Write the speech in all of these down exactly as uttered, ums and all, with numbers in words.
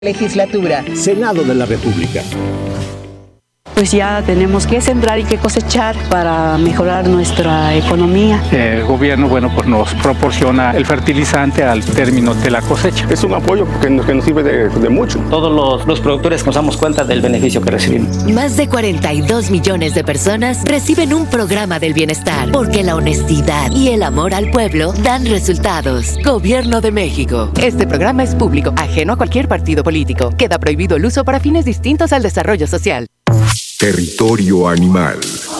Legislatura. Senado de la República. Pues ya tenemos que sembrar y que cosechar para mejorar nuestra economía. El gobierno, bueno, pues nos proporciona el fertilizante al término de la cosecha. Es un apoyo que nos, que nos sirve de, de mucho. Todos los, los productores nos damos cuenta del beneficio que recibimos. Más de cuarenta y dos millones de personas reciben un programa del bienestar, porque la honestidad y el amor al pueblo dan resultados. Gobierno de México. Este programa es público, ajeno a cualquier partido político. Queda prohibido el uso para fines distintos al desarrollo social. Territorio animal.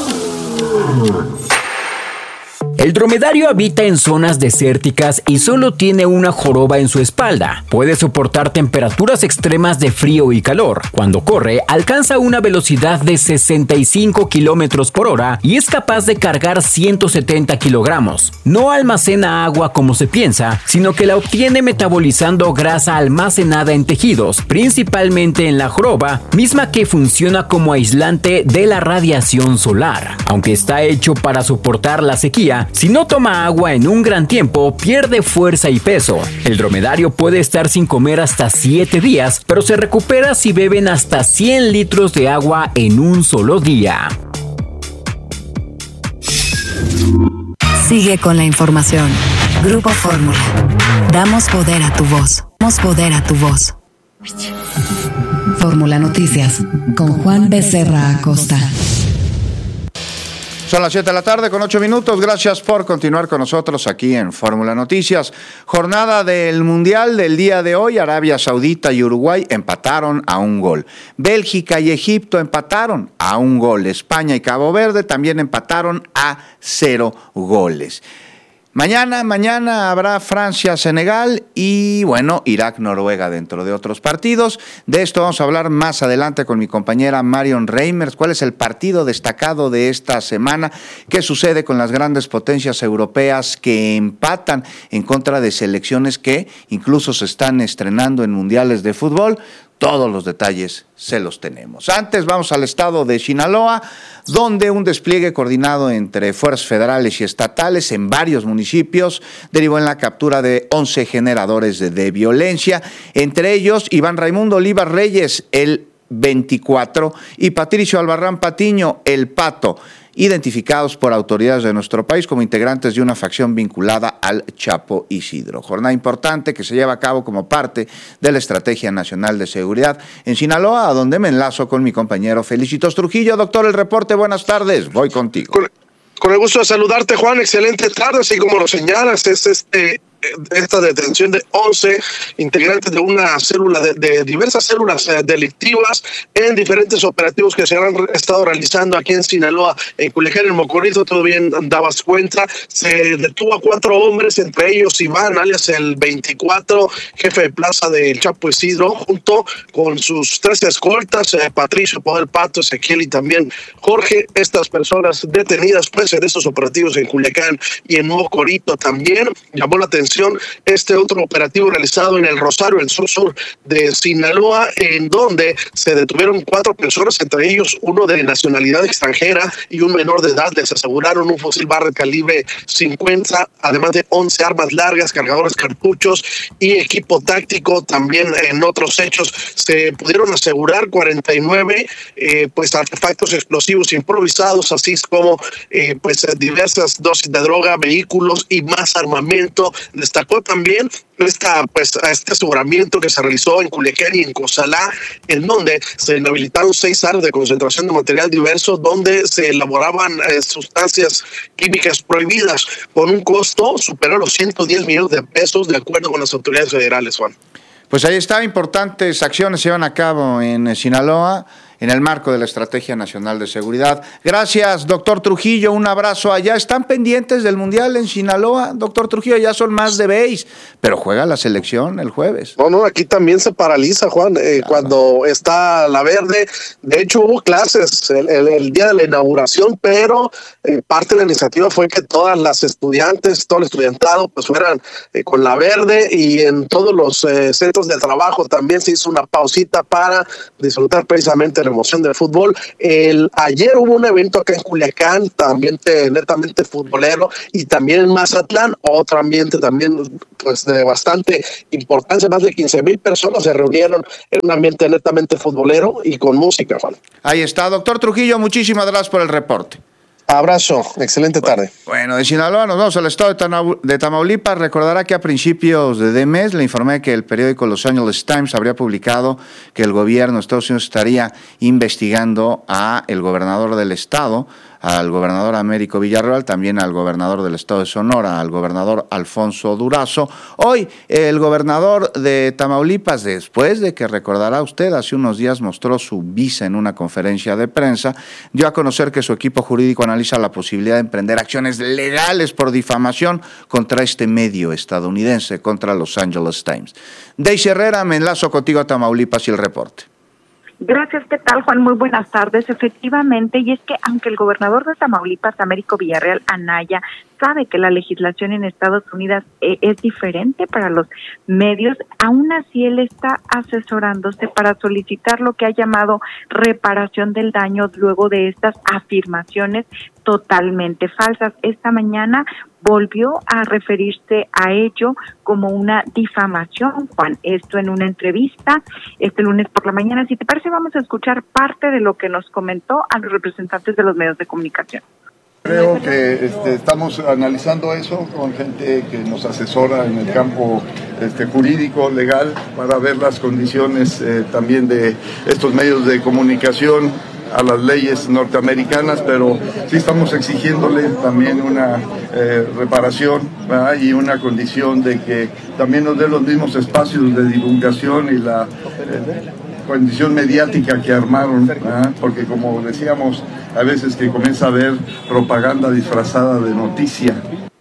El dromedario habita en zonas desérticas y solo tiene una joroba en su espalda. Puede soportar temperaturas extremas de frío y calor. Cuando corre, alcanza una velocidad de sesenta y cinco kilómetros por hora y es capaz de cargar ciento setenta kilogramos. No almacena agua como se piensa, sino que la obtiene metabolizando grasa almacenada en tejidos, principalmente en la joroba, misma que funciona como aislante de la radiación solar. Aunque está hecho para soportar la sequía, si no toma agua en un gran tiempo, pierde fuerza y peso. El dromedario puede estar sin comer hasta siete días, pero se recupera si beben hasta cien litros de agua en un solo día. Sigue con la información. Grupo Fórmula. Damos poder a tu voz. Damos poder a tu voz. Fórmula Noticias con Juan Becerra Acosta. Son las siete de la tarde con ocho minutos. Gracias por continuar con nosotros aquí en Fórmula Noticias. Jornada del Mundial del día de hoy. Arabia Saudita y Uruguay empataron a un gol. Bélgica y Egipto empataron a un gol. España y Cabo Verde también empataron a cero goles. Mañana, mañana habrá Francia-Senegal y, bueno, Irak-Noruega dentro de otros partidos. De esto vamos a hablar más adelante con mi compañera Marion Reimers. ¿Cuál es el partido destacado de esta semana? ¿Qué sucede con las grandes potencias europeas que empatan en contra de selecciones que incluso se están estrenando en mundiales de fútbol? Todos los detalles se los tenemos. Antes vamos al estado de Sinaloa, donde un despliegue coordinado entre fuerzas federales y estatales en varios municipios derivó en la captura de once generadores de, de violencia, entre ellos Iván Raimundo Olivas Reyes, el veinticuatro, y Patricio Albarrán Patiño, el Pato, identificados por autoridades de nuestro país como integrantes de una facción vinculada al Chapo Isidro. Jornada importante que se lleva a cabo como parte de la Estrategia Nacional de Seguridad en Sinaloa, a donde me enlazo con mi compañero Felicitos Trujillo. Doctor, el reporte, buenas tardes, voy contigo. Con, con el gusto de saludarte, Juan, excelente tarde, así como lo señalas, es este... esta detención de once integrantes de una célula, de, de diversas células eh, delictivas en diferentes operativos que se han estado realizando aquí en Sinaloa, en Culiacán, en Mocorito. Tú bien dabas cuenta, se detuvo a cuatro hombres, entre ellos Iván, alias el veinticuatro, jefe de plaza del Chapo Isidro, junto con sus tres escoltas, eh, Patricio, Poder Pato, Ezequiel y también Jorge. Estas personas detenidas pues en estos operativos en Culiacán y en Mocorito. También llamó la atención este otro operativo realizado en el Rosario, el sur-sur de Sinaloa, en donde se detuvieron cuatro personas, entre ellos uno de nacionalidad extranjera y un menor de edad. Les aseguraron un fusil Barrett calibre cincuenta, además de once armas largas, cargadores, cartuchos y equipo táctico. También en otros hechos se pudieron asegurar cuarenta y nueve eh, pues artefactos explosivos improvisados, así como eh, pues diversas dosis de droga, vehículos y más armamento. Destacó también esta, pues, este aseguramiento que se realizó en Culiacán y en Cozalá, en donde se inhabilitaron seis áreas de concentración de material diverso, donde se elaboraban eh, sustancias químicas prohibidas, con un costo superior a los ciento diez millones de pesos, de acuerdo con las autoridades federales, Juan. Pues ahí está, importantes acciones se llevan a cabo en Sinaloa, en el marco de la Estrategia Nacional de Seguridad. Gracias, doctor Trujillo, un abrazo allá. ¿Están pendientes del Mundial en Sinaloa? Doctor Trujillo, ya son más de béis, pero juega la selección el jueves. No, no, aquí también se paraliza, Juan, eh, claro. Cuando está la verde. De hecho, hubo clases el, el, el día de la inauguración, pero eh, parte de la iniciativa fue que todas las estudiantes, todo el estudiantado, pues fueran eh, con la verde, y en todos los eh, centros de trabajo también se hizo una pausita para disfrutar precisamente el emoción del fútbol. El, ayer hubo un evento acá en Culiacán, ambiente netamente futbolero, y también en Mazatlán, otro ambiente también pues de bastante importancia, más de quince mil personas se reunieron en un ambiente netamente futbolero y con música, Juan. Ahí está, doctor Trujillo, muchísimas gracias por el reporte. Abrazo, excelente tarde. Bueno, de Sinaloa nos vamos al estado de Tamaulipas. Recordará que a principios de mes le informé que el periódico Los Angeles Times habría publicado que el gobierno de Estados Unidos estaría investigando a el gobernador del estado, al gobernador Américo Villarreal, también al gobernador del estado de Sonora, al gobernador Alfonso Durazo. Hoy el gobernador de Tamaulipas, después de que, recordará usted, hace unos días mostró su visa en una conferencia de prensa, dio a conocer que su equipo jurídico analiza la posibilidad de emprender acciones legales por difamación contra este medio estadounidense, contra Los Angeles Times. Daisy Herrera, me enlazo contigo a Tamaulipas y el reporte. Gracias, ¿qué tal, Juan? Muy buenas tardes. Efectivamente, y es que aunque el gobernador de Tamaulipas, Américo Villarreal Anaya, sabe que la legislación en Estados Unidos eh, es diferente para los medios, aún así él está asesorándose para solicitar lo que ha llamado reparación del daño luego de estas afirmaciones totalmente falsas. Esta mañana volvió a referirse a ello como una difamación, Juan. Esto en una entrevista este lunes por la mañana. Si te parece, vamos a escuchar parte de lo que nos comentó a los representantes de los medios de comunicación. Creo que este, estamos analizando eso con gente que nos asesora en el campo este, jurídico, legal, para ver las condiciones eh, también de estos medios de comunicación a las leyes norteamericanas, pero sí estamos exigiéndole también una eh, reparación, ¿verdad? Y una condición de que también nos dé los mismos espacios de divulgación y la eh, condición mediática que armaron, ¿verdad? Porque como decíamos, a veces que comienza a haber propaganda disfrazada de noticia.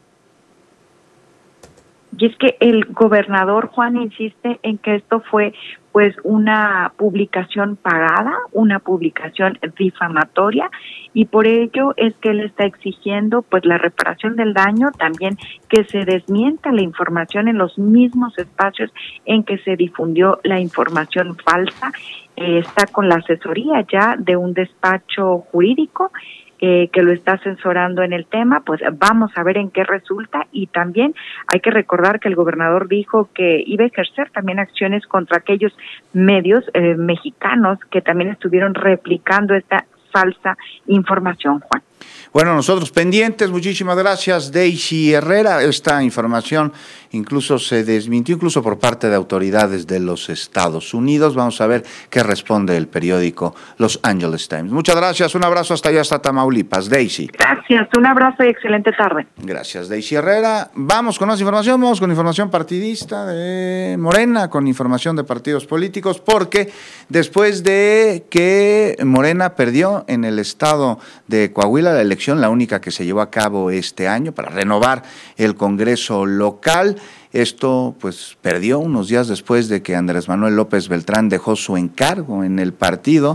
Y es que el gobernador, Juan, insiste en que esto fue pues una publicación pagada, una publicación difamatoria, y por ello es que él está exigiendo pues la reparación del daño, también que se desmienta la información en los mismos espacios en que se difundió la información falsa. Eh, está con la asesoría ya de un despacho jurídico Eh, que lo está asesorando en el tema, pues vamos a ver en qué resulta. Y también hay que recordar que el gobernador dijo que iba a ejercer también acciones contra aquellos medios eh, mexicanos que también estuvieron replicando esta falsa información, Juan. Bueno, nosotros pendientes, muchísimas gracias, Daisy Herrera. Esta información incluso se desmintió, incluso por parte de autoridades de los Estados Unidos. Vamos a ver qué responde el periódico Los Angeles Times. Muchas gracias, un abrazo hasta allá, hasta Tamaulipas. Daisy. Gracias, un abrazo y excelente tarde. Gracias, Daisy Herrera. Vamos con más información, vamos con información partidista de Morena, con información de partidos políticos, porque después de que Morena perdió en el estado de Coahuila la elección, la única que se llevó a cabo este año para renovar el Congreso local. Esto pues perdió unos días después de que Andrés Manuel López Beltrán dejó su encargo en el partido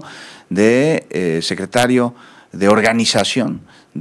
de eh, secretario de organización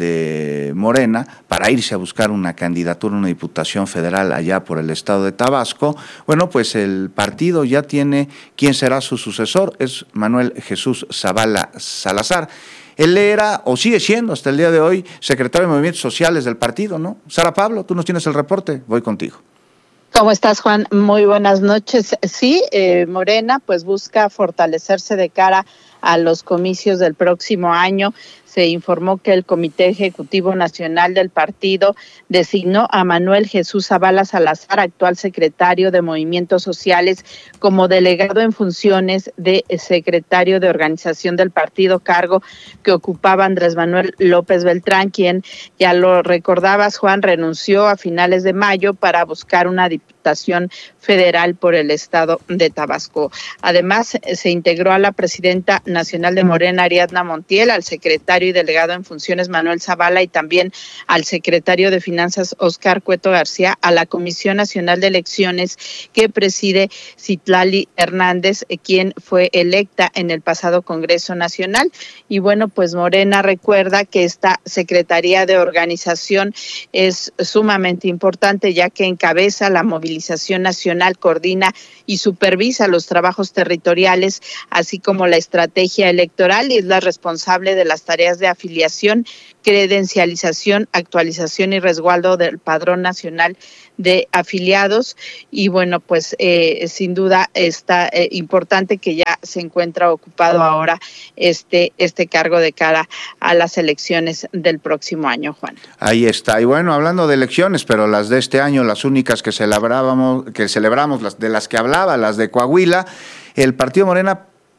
de Morena para irse a buscar una candidatura, una diputación federal allá por el estado de Tabasco. Bueno, pues el partido ya tiene quién será su sucesor, es Manuel Jesús Zavala Salazar. Él era, o sigue siendo hasta el día de hoy, secretario de Movimientos Sociales del partido, ¿no? Sara Pablo, tú nos tienes el reporte, voy contigo. ¿Cómo estás, Juan? Muy buenas noches. Sí, eh, Morena pues busca fortalecerse de cara a los comicios del próximo año. Se informó que el Comité Ejecutivo Nacional del partido designó a Manuel Jesús Zavala Salazar, actual secretario de Movimientos Sociales, como delegado en funciones de secretario de organización del partido, cargo que ocupaba Andrés Manuel López Beltrán, quien, ya lo recordabas, Juan, renunció a finales de mayo para buscar una diputación federal por el estado de Tabasco. Además, se integró a la presidenta nacional de Morena, Ariadna Montiel, al secretario y delegado en funciones Manuel Zavala y también al secretario de Finanzas Óscar Cueto García a la Comisión Nacional de Elecciones que preside Citlali Hernández, quien fue electa en el pasado Congreso Nacional. Y bueno, pues Morena recuerda que esta Secretaría de Organización es sumamente importante, ya que encabeza la movilización nacional, coordina y supervisa los trabajos territoriales, así como la estrategia estrategia electoral y es la responsable de las tareas de afiliación, credencialización, actualización y resguardo del Padrón Nacional de Afiliados. Y bueno, pues eh, sin duda está eh, importante que ya se encuentra ocupado ahora este, este cargo de cara a las elecciones del próximo año, Juan. Ahí está. Y bueno, hablando de elecciones, pero las de este año, las únicas que celebrábamos, que celebramos, las de las que hablaba, las de Coahuila, el Partido Morena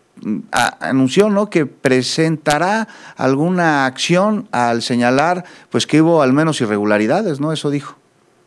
A, anunció, ¿no?, que presentará alguna acción al señalar pues que hubo al menos irregularidades, ¿no? Eso dijo.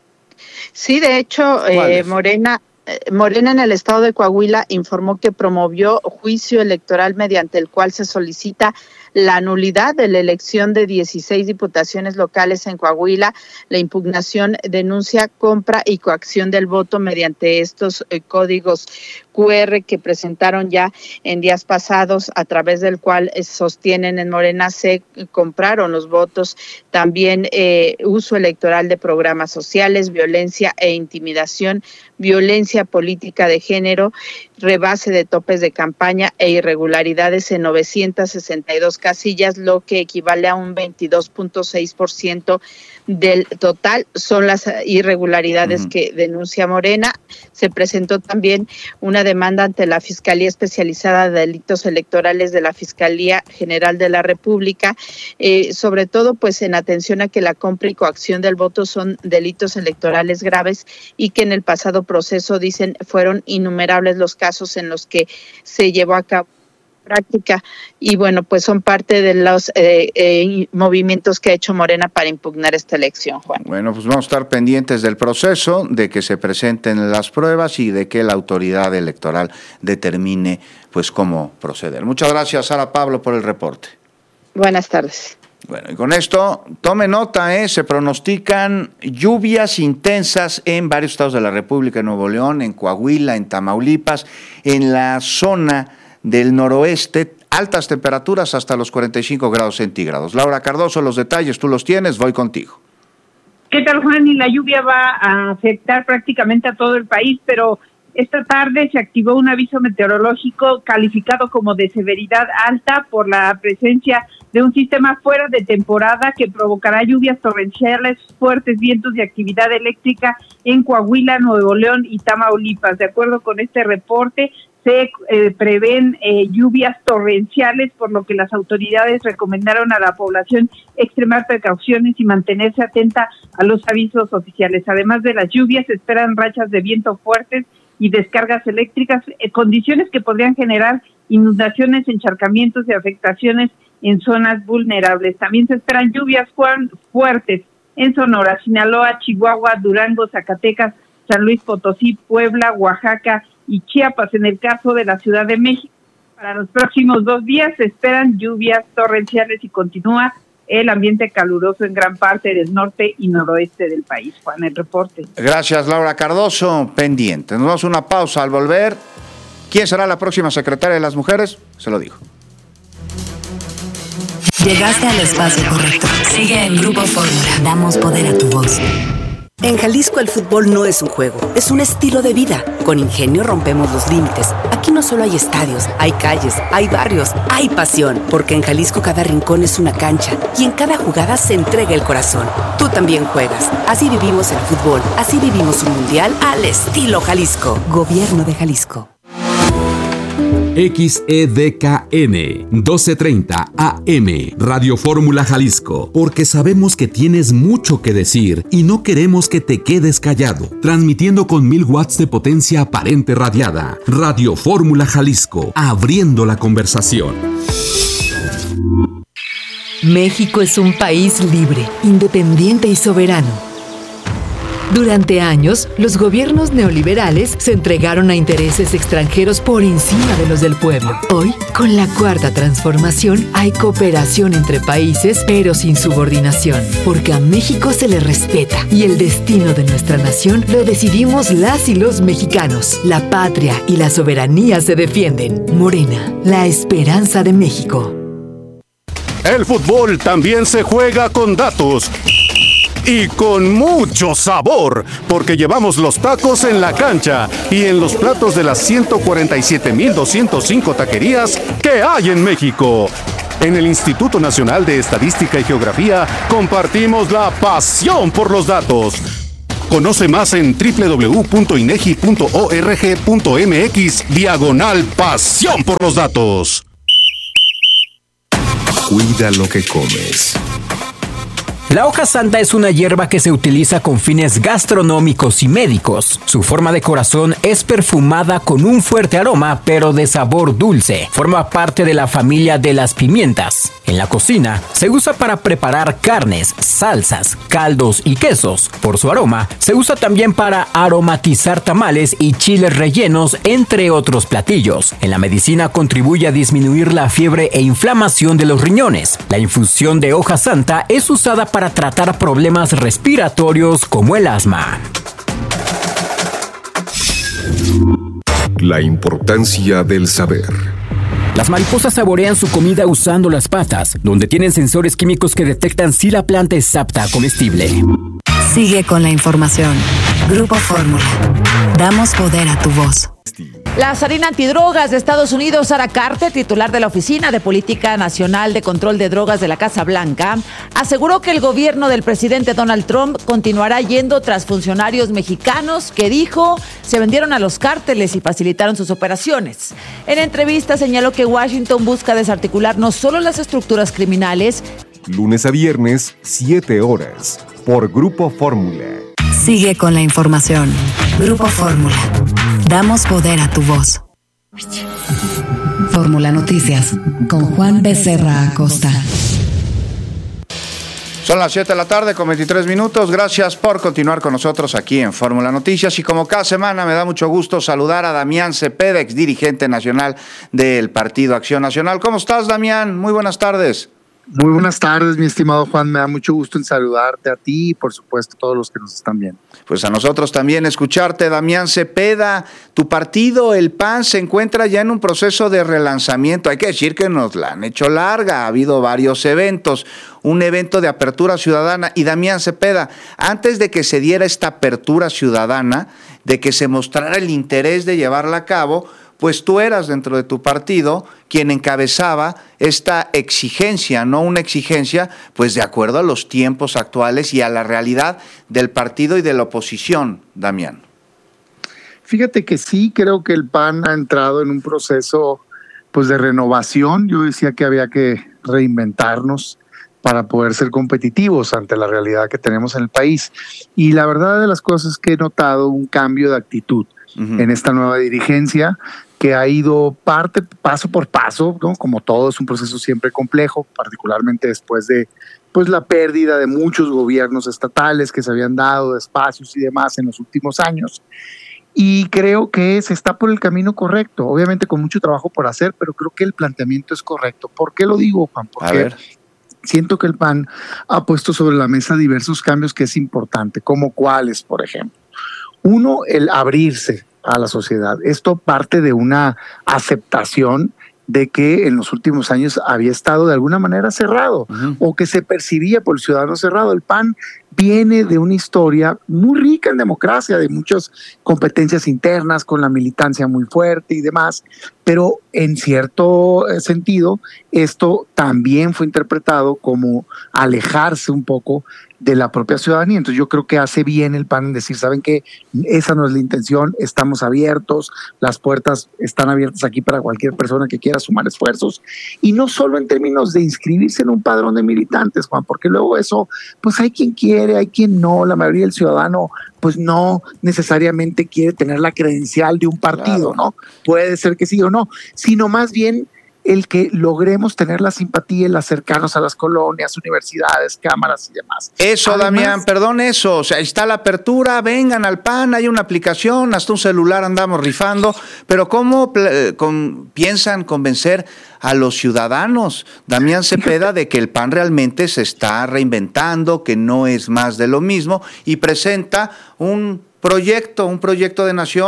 Sí, de hecho, eh, Morena, eh, Morena en el estado de Coahuila informó que promovió juicio electoral mediante el cual se solicita la nulidad de la elección de dieciséis diputaciones locales en Coahuila. La impugnación denuncia compra y coacción del voto mediante estos eh, códigos cu erre que presentaron ya en días pasados, a través del cual eh, sostienen en Morena se compraron los votos. También eh, uso electoral de programas sociales, violencia e intimidación, violencia política de género, rebase de topes de campaña e irregularidades en novecientas sesenta y dos casillas, lo que equivale a un veintidós punto seis por ciento del total. Son las irregularidades uh-huh. que denuncia Morena. Se presentó también una demanda ante la Fiscalía Especializada de Delitos Electorales de la Fiscalía General de la República, eh, sobre todo pues en atención a que la compra y coacción del voto son delitos electorales graves y que en el pasado proceso, dicen, fueron innumerables los casos en los que se llevó a cabo práctica y bueno, pues son parte de los eh, eh, movimientos que ha hecho Morena para impugnar esta elección, Juan. Bueno, pues vamos a estar pendientes del proceso, de que se presenten las pruebas y de que la autoridad electoral determine pues cómo proceder. Muchas gracias, Sara Pablo, por el reporte. Buenas tardes. Bueno, y con esto, tome nota, ¿eh? Se pronostican lluvias intensas en varios estados de la República, en Nuevo León, en Coahuila, en Tamaulipas, en la zona del noroeste, altas temperaturas hasta los cuarenta y cinco grados centígrados. Laura Cardoso, los detalles tú los tienes, voy contigo. ¿Qué tal, Juan? Y la lluvia va a afectar prácticamente a todo el país, pero esta tarde se activó un aviso meteorológico calificado como de severidad alta por la presencia de un sistema fuera de temporada que provocará lluvias torrenciales, fuertes vientos y actividad eléctrica en Coahuila, Nuevo León y Tamaulipas. De acuerdo con este reporte, se eh, prevén eh, lluvias torrenciales, por lo que las autoridades recomendaron a la población extremar precauciones y mantenerse atenta a los avisos oficiales. Además de las lluvias, se esperan rachas de viento fuertes y descargas eléctricas, eh, condiciones que podrían generar inundaciones, encharcamientos y afectaciones en zonas vulnerables. También se esperan lluvias fuertes en Sonora, Sinaloa, Chihuahua, Durango, Zacatecas, San Luis Potosí, Puebla, Oaxaca y Chiapas. En el caso de la Ciudad de México, para los próximos dos días se esperan lluvias torrenciales y continúa el ambiente caluroso en gran parte del norte y noroeste del país. Juan, el reporte. Gracias, Laura Cardoso. Pendiente. Nos damos una pausa. Al volver, ¿quién será la próxima secretaria de las mujeres? Se lo digo. Llegaste al espacio correcto. Sigue en Grupo Fórmula. Damos poder a tu voz. En Jalisco el fútbol no es un juego, es un estilo de vida. Con Ingenio rompemos los límites. Aquí no solo hay estadios, hay calles, hay barrios, hay pasión. Porque en Jalisco cada rincón es una cancha y en cada jugada se entrega el corazón. Tú también juegas. Así vivimos el fútbol, así vivimos un mundial al estilo Jalisco. Gobierno de Jalisco. X E D K N doce treinta A M Radio Fórmula Jalisco, porque sabemos que tienes mucho que decir y no queremos que te quedes callado. Transmitiendo con mil watts de potencia aparente radiada. Radio Fórmula Jalisco, abriendo la conversación. México es un país libre, independiente y soberano. Durante años, los gobiernos neoliberales se entregaron a intereses extranjeros por encima de los del pueblo. Hoy, con la cuarta transformación, hay cooperación entre países, pero sin subordinación, porque a México se le respeta y el destino de nuestra nación lo decidimos las y los mexicanos. La patria y la soberanía se defienden. Morena, la esperanza de México. El fútbol también se juega con datos. y con mucho sabor, porque llevamos los tacos en la cancha y en los platos de las ciento cuarenta y siete mil doscientas cinco taquerías que hay en México. En el Instituto Nacional de Estadística y Geografía compartimos la pasión por los datos. Conoce más en doble u doble u doble u punto inegi punto org punto mx diagonal pasión por los datos. Cuida lo que comes. La hoja santa es una hierba que se utiliza con fines gastronómicos y médicos. Su forma de corazón es perfumada con un fuerte aroma, pero de sabor dulce. Forma parte de la familia de las pimientas. En la cocina, se usa para preparar carnes, salsas, caldos y quesos. Por su aroma, se usa también para aromatizar tamales y chiles rellenos, entre otros platillos. En la medicina contribuye a disminuir la fiebre e inflamación de los riñones. La infusión de hoja santa es usada para para tratar problemas respiratorios como el asma. La importancia del saber. Las mariposas saborean su comida usando las patas, donde tienen sensores químicos que detectan si la planta es apta a comestible. Sigue con la información. Grupo Fórmula. Damos poder a tu voz. La zarina antidrogas de Estados Unidos, Sara Carter, titular de la Oficina de Política Nacional de Control de Drogas de la Casa Blanca, aseguró que el gobierno del presidente Donald Trump continuará yendo tras funcionarios mexicanos que, dijo, se vendieron a los cárteles y facilitaron sus operaciones. En entrevista señaló que Washington busca desarticular no solo las estructuras criminales. Lunes a viernes, siete horas, por Grupo Fórmula. Sigue con la información. Grupo Fórmula. Damos poder a tu voz. Fórmula Noticias con Juan Becerra Acosta. Son las siete de la tarde con veintitrés minutos. Gracias por continuar con nosotros aquí en Fórmula Noticias. Y como cada semana me da mucho gusto saludar a Damián Cepeda, ex dirigente nacional del Partido Acción Nacional. ¿Cómo estás, Damián? Muy buenas tardes. Muy buenas tardes, mi estimado Juan. Me da mucho gusto en saludarte a ti y, por supuesto, a todos los que nos están viendo. Pues a nosotros también escucharte, Damián Cepeda. Tu partido, el P A N, se encuentra ya en un proceso de relanzamiento. Hay que decir que nos la han hecho larga. Ha habido varios eventos. Un evento de apertura ciudadana. Y Damián Cepeda, antes de que se diera esta apertura ciudadana, de que se mostrara el interés de llevarla a cabo, pues tú eras dentro de tu partido quien encabezaba esta exigencia, no una exigencia, pues de acuerdo a los tiempos actuales y a la realidad del partido y de la oposición, Damián. Fíjate que sí, creo que el P A N ha entrado en un proceso pues de renovación. Yo decía que había que reinventarnos para poder ser competitivos ante la realidad que tenemos en el país. Y la verdad de las cosas es que he notado un cambio de actitud uh-huh. en esta nueva dirigencia, que ha ido parte, paso por paso, ¿no? Como todo, es un proceso siempre complejo, particularmente después de pues, la pérdida de muchos gobiernos estatales que se habían dado, de espacios y demás en los últimos años. Y creo que se está por el camino correcto, obviamente con mucho trabajo por hacer, pero creo que el planteamiento es correcto. ¿Por qué lo digo, Juan? Porque siento que el P A N ha puesto sobre la mesa diversos cambios que es importante, como cuáles, por ejemplo. Uno, el abrirse a la sociedad. Esto parte de una aceptación de que en los últimos años había estado de alguna manera cerrado uh-huh. o que se percibía por el ciudadano cerrado. El P A N viene de una historia muy rica en democracia, de muchas competencias internas, con la militancia muy fuerte y demás, pero en cierto sentido esto también fue interpretado como alejarse un poco de la propia ciudadanía. Entonces yo creo que hace bien el P A N en decir, ¿saben qué? Esa no es la intención, estamos abiertos, las puertas están abiertas aquí para cualquier persona que quiera sumar esfuerzos, y no solo en términos de inscribirse en un padrón de militantes, Juan, porque luego eso, pues hay quien quiere, hay quien no, la mayoría del ciudadano pues no necesariamente quiere tener la credencial de un partido, claro. ¿no? Puede ser que sí o no, sino más bien el que logremos tener la simpatía, el acercarnos a las colonias, universidades, cámaras y demás. Eso, Además, Damián, perdón, eso, o sea, está la apertura, vengan al P A N, hay una aplicación, hasta un celular andamos rifando, pero ¿cómo con, piensan convencer a los ciudadanos, Damián Cepeda, de que el P A N realmente se está reinventando, que no es más de lo mismo, y presenta un proyecto, un proyecto de nación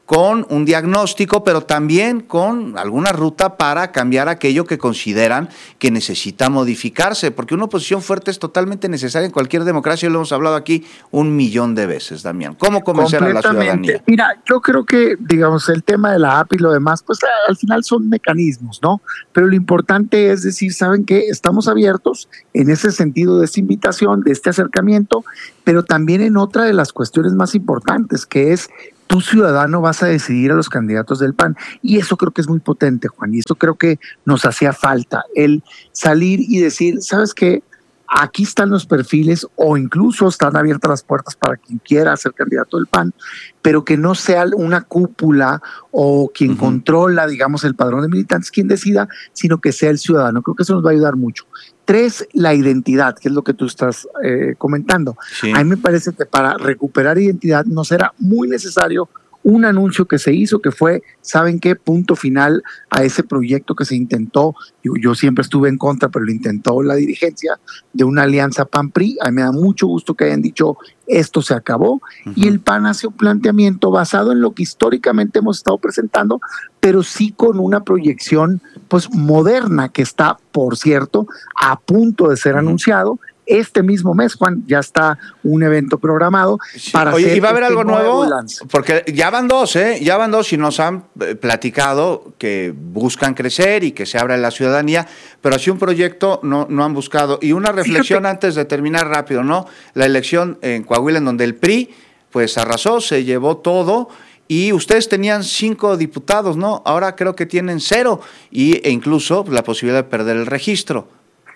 con un diagnóstico, pero también con alguna ruta para cambiar aquello que consideran que necesita modificarse, porque una oposición fuerte es totalmente necesaria en cualquier democracia, lo hemos hablado aquí un millón de veces, Damián. ¿Cómo convencer a la ciudadanía? Mira, yo creo que, digamos, el tema de la A P y lo demás, pues al final son mecanismos, ¿no? Pero lo importante es decir, ¿saben qué? Estamos abiertos en ese sentido de esta invitación, de este acercamiento, pero también en otra de las cuestiones más importantes, que es tú, ciudadano, vas a decidir a los candidatos del P A N. Y eso creo que es muy potente, Juan, y eso creo que nos hacía falta, el salir y decir, ¿sabes qué? Aquí están los perfiles, o incluso están abiertas las puertas para quien quiera ser candidato del P A N, pero que no sea una cúpula o quien uh-huh. controla, digamos, el padrón de militantes, quien decida, sino que sea el ciudadano. Creo que eso nos va a ayudar mucho. Tres, la identidad, que es lo que tú estás eh, comentando. Sí. A mí me parece que para recuperar identidad no será muy necesario un anuncio que se hizo, que fue, ¿saben qué? Punto final a ese proyecto que se intentó. Yo, yo siempre estuve en contra, pero lo intentó la dirigencia de una alianza P A N P R I. A mí me da mucho gusto que hayan dicho, esto se acabó. Uh-huh. Y el P A N hace un planteamiento basado en lo que históricamente hemos estado presentando, pero sí con una proyección pues moderna, que está, por cierto, a punto de ser uh-huh. anunciado. Este mismo mes, Juan, ya está un evento programado para Oye, hacer ¿y va a haber este algo nuevo? Lance. Porque ya van dos, ¿eh? Ya van dos y nos han platicado que buscan crecer y que se abra la ciudadanía, pero así un proyecto no, no han buscado. Y una reflexión Fíjate. antes de terminar rápido, ¿no? La elección en Coahuila, en donde el P R I pues arrasó, se llevó todo. Y ustedes tenían cinco diputados, ¿no? Ahora creo que tienen cero y, e incluso la posibilidad de perder el registro.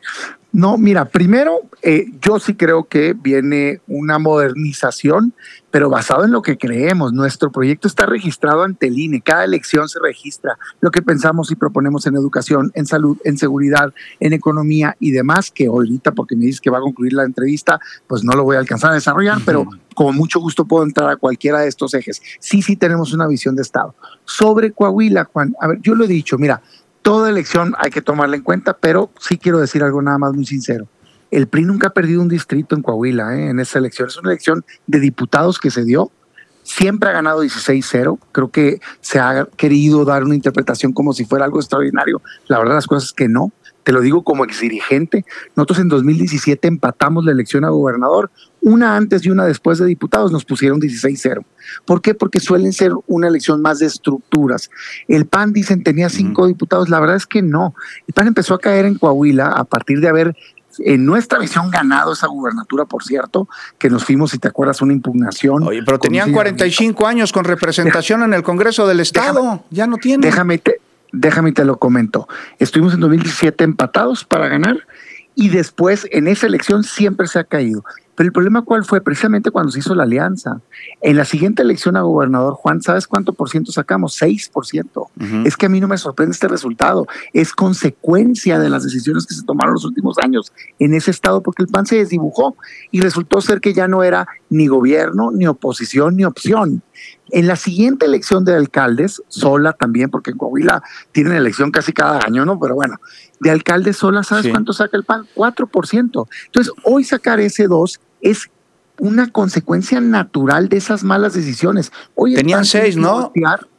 No, mira, primero, eh, yo sí creo que viene una modernización, pero basado en lo que creemos. Nuestro proyecto está registrado ante el I N E. Cada elección se registra lo que pensamos y proponemos en educación, en salud, en seguridad, en economía y demás, que ahorita, porque me dices que va a concluir la entrevista, pues no lo voy a alcanzar a desarrollar, uh-huh. pero con mucho gusto puedo entrar a cualquiera de estos ejes. Sí, sí tenemos una visión de Estado. Sobre Coahuila, Juan, a ver, yo lo he dicho, mira, toda elección hay que tomarla en cuenta, pero sí quiero decir algo nada más muy sincero. El P R I nunca ha perdido un distrito en Coahuila, ¿eh? En esa elección. Es una elección de diputados que se dio. Siempre ha ganado dieciséis cero. Creo que se ha querido dar una interpretación como si fuera algo extraordinario. La verdad, las cosas es que no. Te lo digo como exdirigente. Nosotros en dos mil diecisiete empatamos la elección a gobernador. Una antes y una después de diputados nos pusieron dieciséis cero. ¿Por qué? Porque suelen ser una elección más de estructuras. El P A N, dicen, tenía cinco uh-huh. diputados. La verdad es que no. El P A N empezó a caer en Coahuila a partir de haber, en nuestra visión, ganado esa gubernatura, por cierto, que nos fuimos, si te acuerdas, una impugnación. Oye, pero tenían cuarenta y cinco años con representación en el Congreso del Estado. Déjame, ya no tienen. Déjame te, déjame te lo comento. Estuvimos en dos mil diecisiete empatados para ganar y después en esa elección siempre se ha caído. Pero el problema, ¿cuál fue? Precisamente cuando se hizo la alianza. En la siguiente elección a gobernador, Juan, ¿sabes cuánto por ciento sacamos? seis por ciento. Uh-huh. Es que a mí no me sorprende este resultado. Es consecuencia de las decisiones que se tomaron los últimos años en ese estado, porque el P A N se desdibujó y resultó ser que ya no era ni gobierno, ni oposición, ni opción. En la siguiente elección de alcaldes, sola también, porque en Coahuila tienen elección casi cada año, ¿no? Pero bueno, de alcaldes sola, ¿sabes sí. cuánto saca el P A N? cuatro por ciento. Entonces, hoy sacar ese dos es una consecuencia natural de esas malas decisiones. Hoy tenían seis, ¿no?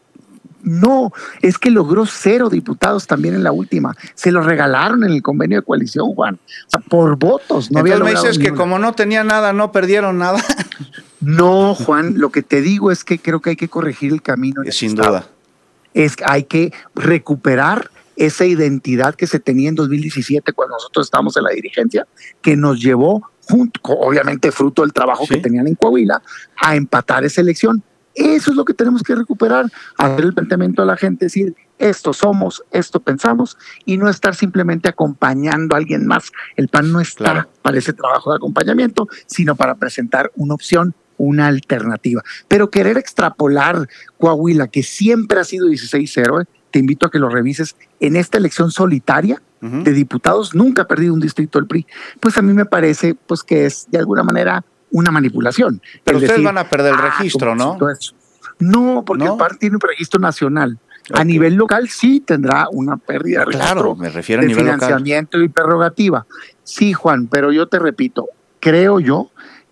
No, es que logró cero diputados también en la última. Se los regalaron en el convenio de coalición, Juan. O sea, por votos. No Entonces me dices que como no tenía nada, no perdieron nada. No, Juan, lo que te digo es que creo que hay que corregir el camino. Sin duda. Es que hay que recuperar esa identidad que se tenía en dos mil diecisiete cuando nosotros estábamos en la dirigencia, que nos llevó, junto, obviamente fruto del trabajo ¿Sí? que tenían en Coahuila, a empatar esa elección. Eso es lo que tenemos que recuperar, hacer el planteamiento a la gente, decir, esto somos, esto pensamos, y no estar simplemente acompañando a alguien más. El P A N no está claro. para ese trabajo de acompañamiento, sino para presentar una opción, una alternativa. Pero querer extrapolar Coahuila, que siempre ha sido dieciséis cero, ¿eh? Te invito a que lo revises en esta elección solitaria uh-huh. de diputados, nunca ha perdido un distrito el P R I, pues a mí me parece pues que es de alguna manera una manipulación. Pero ustedes decir, van a perder el registro, ah, ¿no? No, porque ¿No? el P A N tiene un registro nacional. Okay. A nivel local sí tendrá una pérdida no, de claro, me refiero a de nivel financiamiento local. Y prerrogativa. Sí, Juan, pero yo te repito, creo yo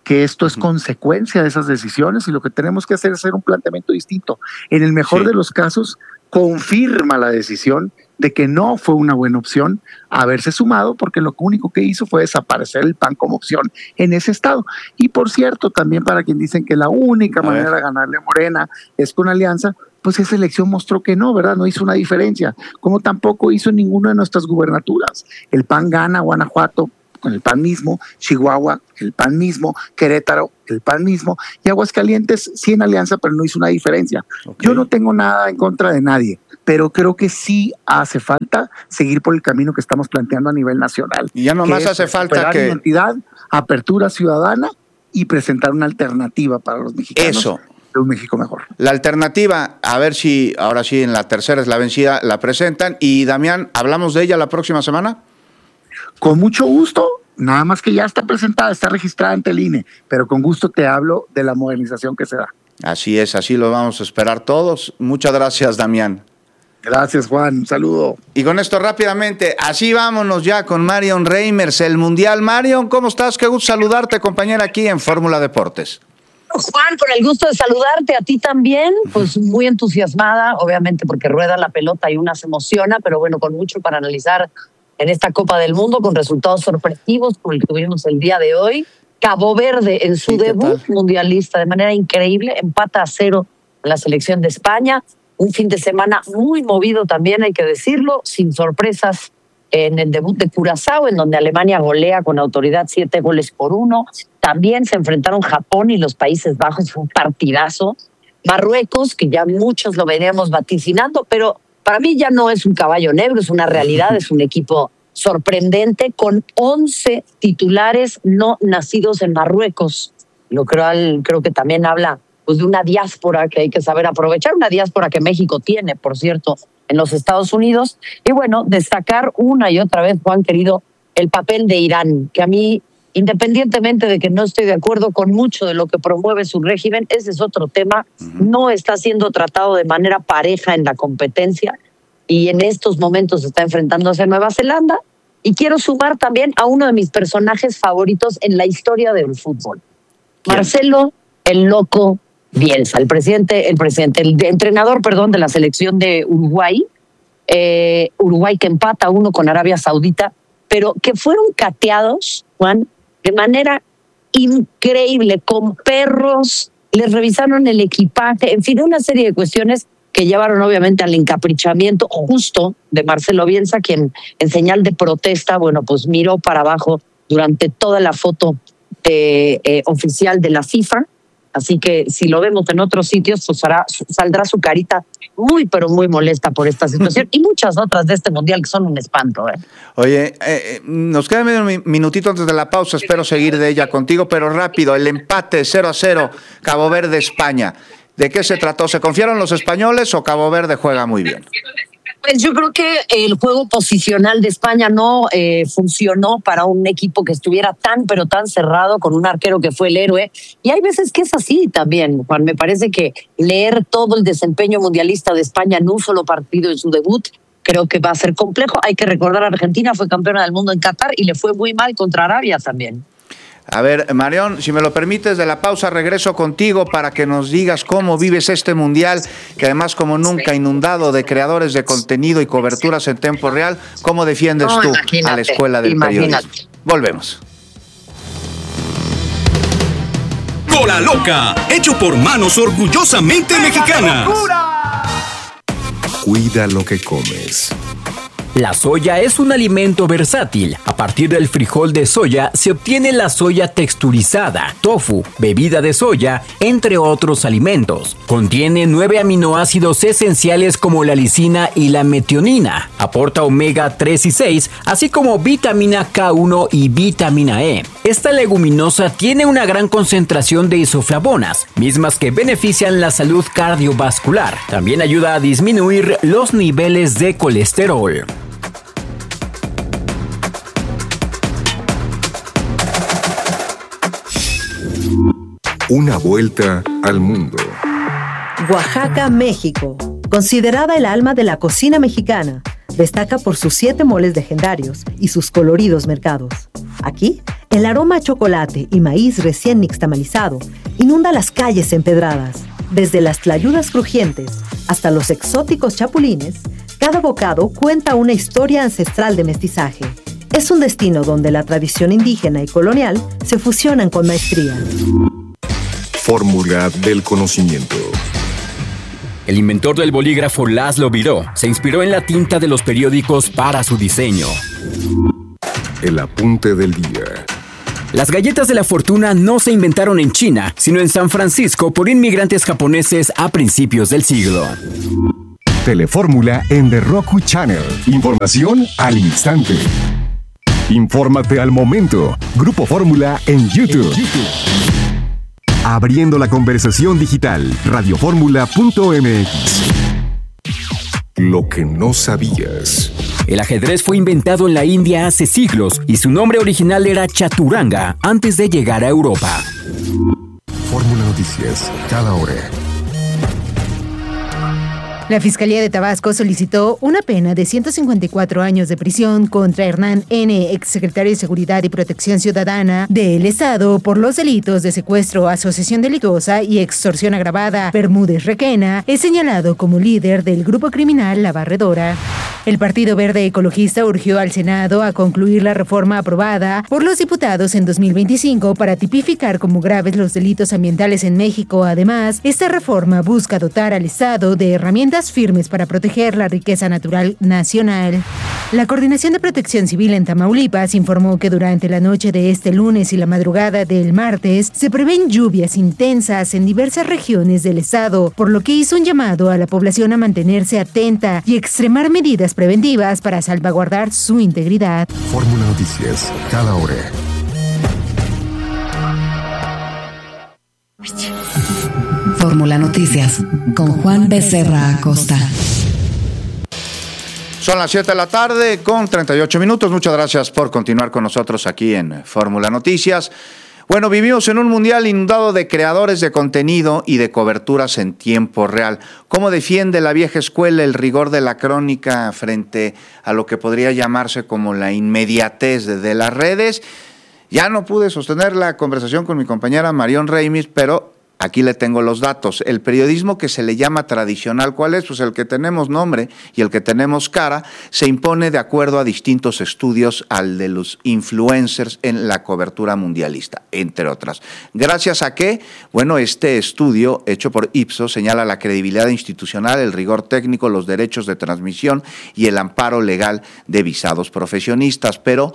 que esto es consecuencia de esas decisiones y lo que tenemos que hacer es hacer un planteamiento distinto. En el mejor sí. de los casos, confirma la decisión de que no fue una buena opción haberse sumado, porque lo único que hizo fue desaparecer el P A N como opción en ese estado. Y por cierto, también para quien dicen que la única a manera ver. de ganarle a Morena es con alianza, pues esa elección mostró que no, ¿verdad? No hizo una diferencia, como tampoco hizo en ninguna de nuestras gubernaturas. El P A N gana Guanajuato con el P A N mismo, Chihuahua, el P A N mismo, Querétaro, el P A N mismo, y Aguascalientes sí en alianza, pero no hizo una diferencia. Okay. Yo no tengo nada en contra de nadie, pero creo que sí hace falta seguir por el camino que estamos planteando a nivel nacional. Y ya nomás hace falta que... identidad, apertura ciudadana y presentar una alternativa para los mexicanos. Eso. De un México mejor. La alternativa, a ver si ahora sí en la tercera es la vencida, la presentan. Y Damián, ¿hablamos de ella la próxima semana? Con mucho gusto, nada más que ya está presentada, está registrada ante el I N E, pero con gusto te hablo de la modernización que se da. Así es, así lo vamos a esperar todos. Muchas gracias, Damián. Gracias, Juan. Un saludo. Y con esto rápidamente, así vámonos ya con Marion Reimers, el Mundial. Marion, ¿cómo estás? Qué gusto saludarte, compañera, aquí en Fórmula Deportes. Juan, con el gusto de saludarte, a ti también, pues muy entusiasmada, obviamente porque rueda la pelota y una se emociona, pero bueno, con mucho para analizar en esta Copa del Mundo, con resultados sorpresivos como el que tuvimos el día de hoy. Cabo Verde en su sí, debut mundialista de manera increíble, empata a cero en la selección de España. Un fin de semana muy movido también, hay que decirlo, sin sorpresas en el debut de Curazao, en donde Alemania golea con autoridad siete goles por uno. También se enfrentaron Japón y los Países Bajos, fue un partidazo. Marruecos, que ya muchos lo veníamos vaticinando, pero para mí ya no es un caballo negro, es una realidad, es un equipo sorprendente con once titulares no nacidos en Marruecos. Lo creo, creo que también habla pues, de una diáspora que hay que saber aprovechar, una diáspora que México tiene, por cierto, en los Estados Unidos. Y bueno, destacar una y otra vez, Juan querido, el papel de Irán, que a mí, independientemente de que no estoy de acuerdo con mucho de lo que promueve su régimen, ese es otro tema, uh-huh. no está siendo tratado de manera pareja en la competencia y en estos momentos está enfrentándose a Nueva Zelanda. Y quiero sumar también a uno de mis personajes favoritos en la historia del fútbol, ¿quién? Marcelo el Loco Bielsa, el presidente, el presidente, el entrenador, perdón, de la selección de Uruguay, eh, Uruguay que empata uno con Arabia Saudita, pero que fueron cateados, Juan, de manera increíble, con perros, les revisaron el equipaje, en fin, una serie de cuestiones que llevaron obviamente al encaprichamiento justo de Marcelo Bielsa, quien en señal de protesta, bueno, pues miró para abajo durante toda la foto de, eh, oficial de la FIFA. Así que si lo vemos en otros sitios, pues hará, saldrá su carita muy, pero muy molesta por esta situación y muchas otras de este mundial que son un espanto. ¿eh? Oye, eh, nos queda medio minutito antes de la pausa, espero seguir de ella contigo, pero rápido, el empate cero a cero, Cabo Verde-España. ¿De qué se trató? ¿Se confiaron los españoles o Cabo Verde juega muy bien? Pues yo creo que el juego posicional de España no eh, funcionó para un equipo que estuviera tan, pero tan cerrado, con un arquero que fue el héroe. Y hay veces que es así también, Juan. Me parece que leer todo el desempeño mundialista de España en un solo partido en su debut, creo que va a ser complejo. Hay que recordar, Argentina fue campeona del mundo en Qatar y le fue muy mal contra Arabia también. A ver, Marión, si me lo permites, de la pausa regreso contigo para que nos digas cómo vives este mundial, que además como nunca inundado de creadores de contenido y coberturas en tiempo real, ¿cómo defiendes no, tú a la escuela del imagínate. periodismo? Volvemos. Cola Loca, hecho por manos orgullosamente mexicanas. Cuida lo que comes. La soya es un alimento versátil. A partir del frijol de soya se obtiene la soya texturizada, tofu, bebida de soya, entre otros alimentos. Contiene nueve aminoácidos esenciales como la lisina y la metionina. Aporta omega tres y seis, así como vitamina K uno y vitamina E. Esta leguminosa tiene una gran concentración de isoflavonas, mismas que benefician la salud cardiovascular. También ayuda a disminuir los niveles de colesterol. Una vuelta al mundo. Oaxaca, México. Considerada el alma de la cocina mexicana, destaca por sus siete moles legendarios y sus coloridos mercados. Aquí, el aroma a chocolate y maíz recién nixtamalizado inunda las calles empedradas. Desde las tlayudas crujientes hasta los exóticos chapulines, cada bocado cuenta una historia ancestral de mestizaje. Es un destino donde la tradición indígena y colonial se fusionan con maestría. Fórmula del conocimiento. El inventor del bolígrafo Laszlo Biró se inspiró en la tinta de los periódicos para su diseño. El apunte del día. Las galletas de la fortuna no se inventaron en China, sino en San Francisco por inmigrantes japoneses a principios del siglo. Telefórmula en The Roku Channel. Información al instante. Infórmate al momento. Grupo Fórmula en YouTube. Abriendo la conversación digital. radioformula punto m x. Lo que no sabías. El ajedrez fue inventado en la India hace siglos y su nombre original era chaturanga antes de llegar a Europa. Fórmula Noticias, cada hora. La Fiscalía de Tabasco solicitó una pena de ciento cincuenta y cuatro años de prisión contra Hernán N., exsecretario de Seguridad y Protección Ciudadana del Estado, por los delitos de secuestro, asociación delictuosa y extorsión agravada. Bermúdez Requena es señalado como líder del grupo criminal La Barredora. El Partido Verde Ecologista urgió al Senado a concluir la reforma aprobada por los diputados en dos mil veinticinco para tipificar como graves los delitos ambientales en México. Además, esta reforma busca dotar al Estado de herramientas firmes para proteger la riqueza natural nacional. La Coordinación de Protección Civil en Tamaulipas informó que durante la noche de este lunes y la madrugada del martes se prevén lluvias intensas en diversas regiones del estado, por lo que hizo un llamado a la población a mantenerse atenta y extremar medidas preventivas para salvaguardar su integridad. Fórmula Noticias, cada hora. Fórmula Noticias, con Juan Becerra Acosta. Son las siete de la tarde con treinta y ocho minutos. Muchas gracias por continuar con nosotros aquí en Fórmula Noticias. Bueno, vivimos en un mundial inundado de creadores de contenido y de coberturas en tiempo real. ¿Cómo defiende la vieja escuela el rigor de la crónica frente a lo que podría llamarse como la inmediatez de, de las redes? Ya no pude sostener la conversación con mi compañera Marión Reimis, pero aquí le tengo los datos. El periodismo que se le llama tradicional, ¿cuál es? Pues el que tenemos nombre y el que tenemos cara, se impone de acuerdo a distintos estudios al de los influencers en la cobertura mundialista, entre otras. ¿Gracias a qué? Bueno, este estudio hecho por Ipsos señala la credibilidad institucional, el rigor técnico, los derechos de transmisión y el amparo legal de visados profesionistas. Pero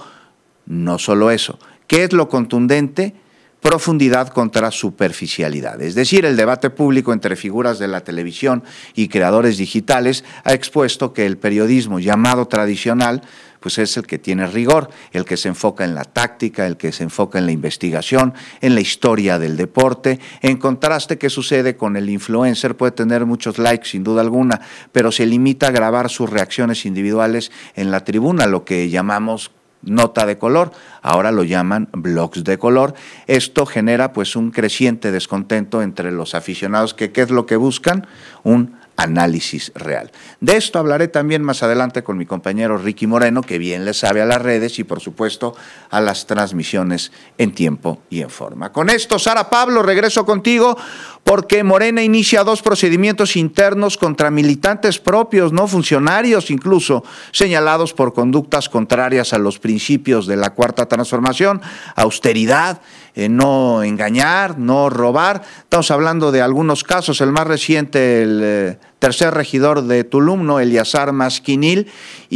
no solo eso. ¿Qué es lo contundente? Profundidad contra superficialidad. Es decir, el debate público entre figuras de la televisión y creadores digitales ha expuesto que el periodismo llamado tradicional pues es el que tiene rigor, el que se enfoca en la táctica, el que se enfoca en la investigación, en la historia del deporte. En contraste, ¿qué sucede con el influencer? Puede tener muchos likes, sin duda alguna, pero se limita a grabar sus reacciones individuales en la tribuna, lo que llamamos nota de color, ahora lo llaman blogs de color. Esto genera pues un creciente descontento entre los aficionados que ¿qué es lo que buscan? Un análisis real. De esto hablaré también más adelante con mi compañero Ricky Moreno, que bien le sabe a las redes y por supuesto a las transmisiones en tiempo y en forma. Con esto, Sara Pablo, regreso contigo porque Morena inicia dos procedimientos internos contra militantes propios, no funcionarios incluso, señalados por conductas contrarias a los principios de la Cuarta Transformación, austeridad, eh, no engañar, no robar. Estamos hablando de algunos casos, el más reciente, el eh, tercer regidor de Tulum, ¿no? Eleazar Masquinil,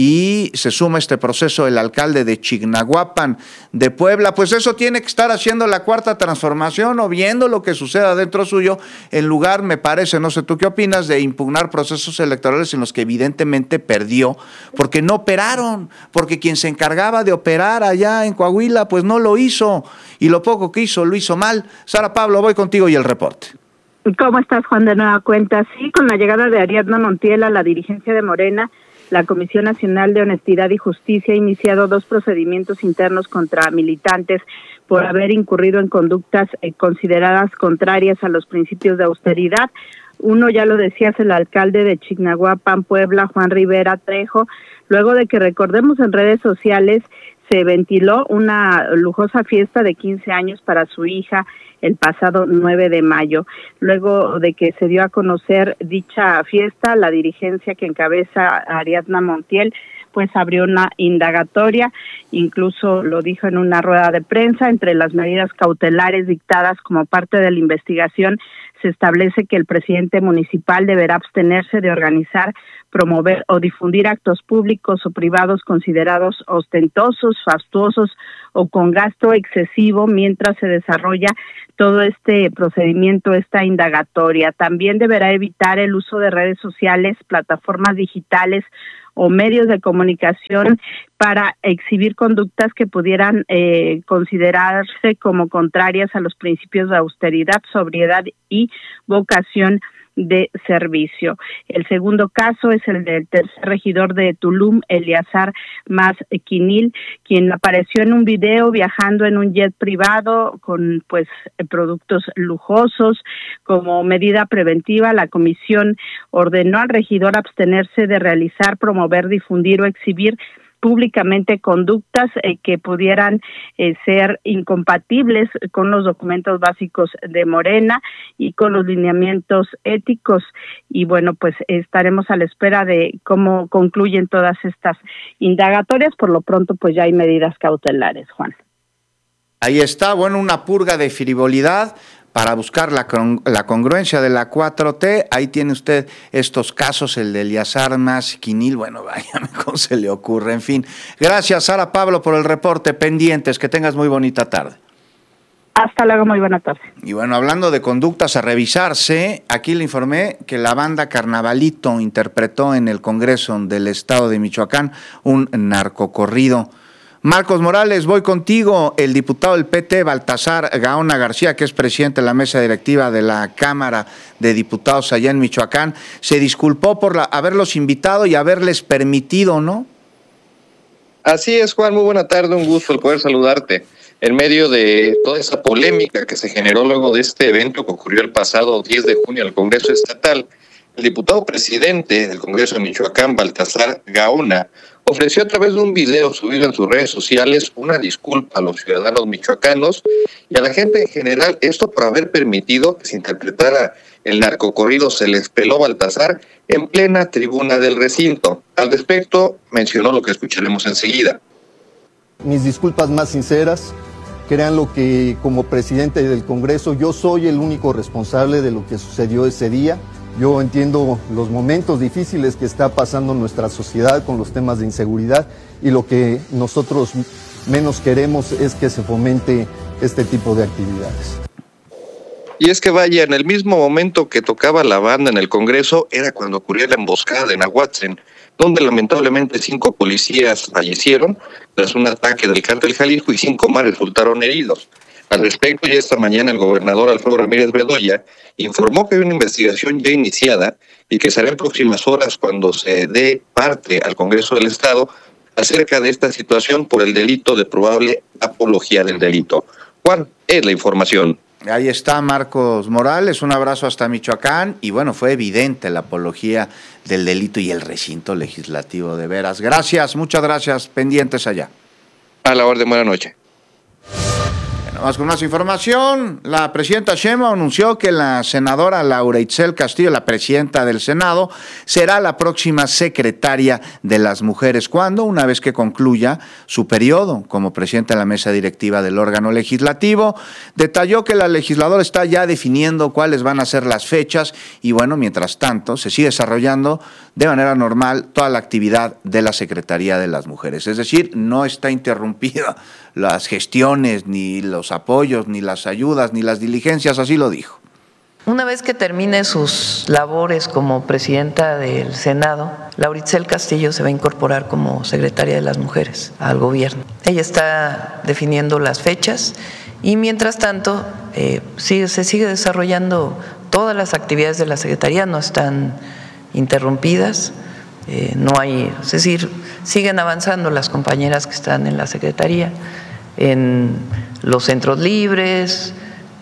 y se suma a este proceso el alcalde de Chignahuapan de Puebla. Pues eso tiene que estar haciendo la Cuarta Transformación o viendo lo que suceda dentro suyo, en lugar, me parece, no sé tú qué opinas, de impugnar procesos electorales en los que evidentemente perdió, porque no operaron, porque quien se encargaba de operar allá en Coahuila, pues no lo hizo, y lo poco que hizo, lo hizo mal. Sara Pablo, voy contigo y el reporte. ¿Cómo estás, Juan? De nueva cuenta, sí, con la llegada de Ariadna Montiel a la dirigencia de Morena, la Comisión Nacional de Honestidad y Justicia ha iniciado dos procedimientos internos contra militantes por haber incurrido en conductas eh, consideradas contrarias a los principios de austeridad. Uno, ya lo decías, el alcalde de Chignahuapan, Puebla, Juan Rivera Trejo, luego de que, recordemos, en redes sociales se ventiló una lujosa fiesta de quince años para su hija el pasado nueve de mayo. Luego de que se dio a conocer dicha fiesta, la dirigencia que encabeza Ariadna Montiel pues abrió una indagatoria, incluso lo dijo en una rueda de prensa. Entre las medidas cautelares dictadas como parte de la investigación se establece que el presidente municipal deberá abstenerse de organizar, promover o difundir actos públicos o privados considerados ostentosos, fastuosos o con gasto excesivo mientras se desarrolla todo este procedimiento, esta indagatoria. También deberá evitar el uso de redes sociales, plataformas digitales o medios de comunicación para exhibir conductas que pudieran eh, considerarse como contrarias a los principios de austeridad, sobriedad y vocación de servicio. El segundo caso es el del tercer regidor de Tulum, Eleazar Mas Quinil, quien apareció en un video viajando en un jet privado con pues productos lujosos. Como medida preventiva, la comisión ordenó al regidor abstenerse de realizar, promover, difundir o exhibir públicamente conductas eh, que pudieran eh, ser incompatibles con los documentos básicos de Morena y con los lineamientos éticos. Y bueno, pues estaremos a la espera de cómo concluyen todas estas indagatorias. Por lo pronto, pues ya hay medidas cautelares, Juan. Ahí está, bueno, una purga de frivolidad para buscar la, con, la congruencia de la cuatro T. Ahí tiene usted estos casos, el de Eleazar Mas Quinil, bueno, vaya, cómo se le ocurre, en fin. Gracias, Sara Pablo, por el reporte, pendientes, que tengas muy bonita tarde. Hasta luego, muy buena tarde. Y bueno, hablando de conductas a revisarse, aquí le informé que la banda Carnavalito interpretó en el Congreso del Estado de Michoacán un narcocorrido. Marcos Morales, voy contigo. El diputado del P T, Baltasar Gaona García, que es presidente de la mesa directiva de la Cámara de Diputados allá en Michoacán, se disculpó por la, haberlos invitado y haberles permitido, ¿no? Así es, Juan, muy buena tarde, un gusto el poder saludarte. En medio de toda esa polémica que se generó luego de este evento que ocurrió el pasado diez de junio en el Congreso Estatal, el diputado presidente del Congreso de Michoacán, Baltasar Gaona, ofreció a través de un video subido en sus redes sociales una disculpa a los ciudadanos michoacanos y a la gente en general, esto por haber permitido que se interpretara el narcocorrido Se les peló Baltasar en plena tribuna del recinto. Al respecto, mencionó lo que escucharemos enseguida. Mis disculpas más sinceras, créanlo que como presidente del Congreso yo soy el único responsable de lo que sucedió ese día. Yo entiendo los momentos difíciles que está pasando nuestra sociedad con los temas de inseguridad y lo que nosotros menos queremos es que se fomente este tipo de actividades. Y es que vaya, en el mismo momento que tocaba la banda en el Congreso era cuando ocurrió la emboscada en Ahuatzen, donde lamentablemente cinco policías fallecieron tras un ataque del Cártel Jalisco y cinco más resultaron heridos. Al respecto, ya esta mañana el gobernador Alfredo Ramírez Bedoya informó que hay una investigación ya iniciada y que será en próximas horas cuando se dé parte al Congreso del Estado acerca de esta situación por el delito de probable apología del delito. Juan, es la información. Ahí está Marcos Morales, un abrazo hasta Michoacán y bueno, fue evidente la apología del delito y el recinto legislativo de veras. Gracias, muchas gracias, pendientes allá. A la orden, buena noche. Vamos con más información. La presidenta Sheinbaum anunció que la senadora Laura Itzel Castillo, la presidenta del Senado, será la próxima secretaria de las mujeres. ¿Cuándo? Una vez que concluya su periodo como presidenta de la mesa directiva del órgano legislativo. Detalló que la legisladora está ya definiendo cuáles van a ser las fechas y bueno, mientras tanto, se sigue desarrollando de manera normal toda la actividad de la Secretaría de las Mujeres. Es decir, no está interrumpida las gestiones, ni los apoyos, ni las ayudas, ni las diligencias, así lo dijo. Una vez que termine sus labores como presidenta del Senado, Laura Itzel Castillo se va a incorporar como secretaria de las Mujeres al gobierno. Ella está definiendo las fechas y mientras tanto eh, sigue, se sigue desarrollando todas las actividades de la Secretaría, no están interrumpidas, eh, no hay, es decir, siguen avanzando las compañeras que están en la Secretaría, en los centros libres,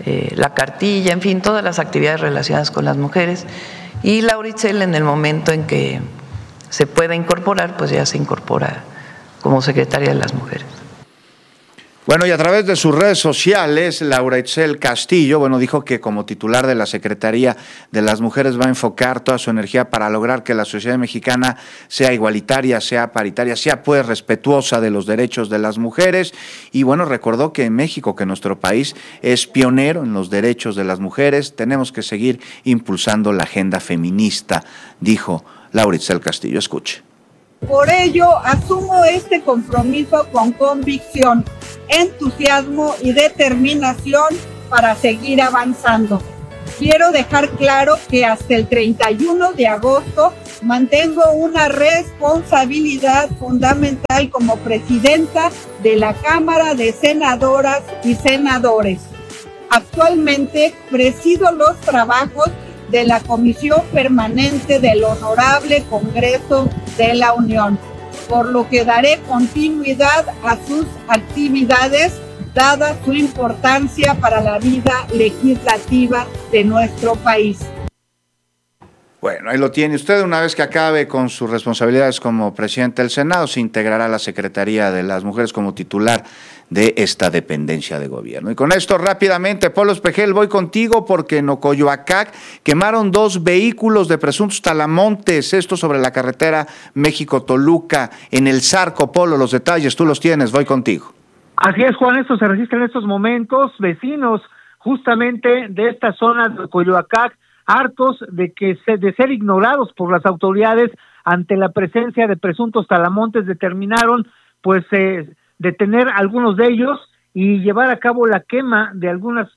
eh, la cartilla, en fin, todas las actividades relacionadas con las mujeres. Y Laura Itzel, en el momento en que se pueda incorporar, pues ya se incorpora como secretaria de las mujeres. Bueno, y a través de sus redes sociales, Laura Itzel Castillo, bueno, dijo que como titular de la Secretaría de las Mujeres va a enfocar toda su energía para lograr que la sociedad mexicana sea igualitaria, sea paritaria, sea pues respetuosa de los derechos de las mujeres. Y bueno, recordó que en México, que nuestro país es pionero en los derechos de las mujeres, tenemos que seguir impulsando la agenda feminista, dijo Laura Itzel Castillo. Escuche. Por ello, asumo este compromiso con convicción, entusiasmo y determinación para seguir avanzando. Quiero dejar claro que hasta el treinta y uno de agosto mantengo una responsabilidad fundamental como presidenta de la Cámara de Senadoras y Senadores. Actualmente presido los trabajos de la Comisión Permanente del Honorable Congreso de la Unión, por lo que daré continuidad a sus actividades, dada su importancia para la vida legislativa de nuestro país. Bueno, ahí lo tiene usted. Una vez que acabe con sus responsabilidades como presidente del Senado, se integrará a la Secretaría de las Mujeres como titular de esta dependencia de gobierno. Y con esto rápidamente, Polo Espejel, voy contigo porque en Ocoyoacac quemaron dos vehículos de presuntos talamontes, esto sobre la carretera México-Toluca, en el Zarco. Polo, los detalles, tú los tienes, voy contigo. Así es, Juan, esto se registra en estos momentos, vecinos justamente de esta zona de Ocoyoacac, hartos de que se, de ser ignorados por las autoridades ante la presencia de presuntos talamontes, determinaron pues eh, detener a algunos de ellos y llevar a cabo la quema de algunas.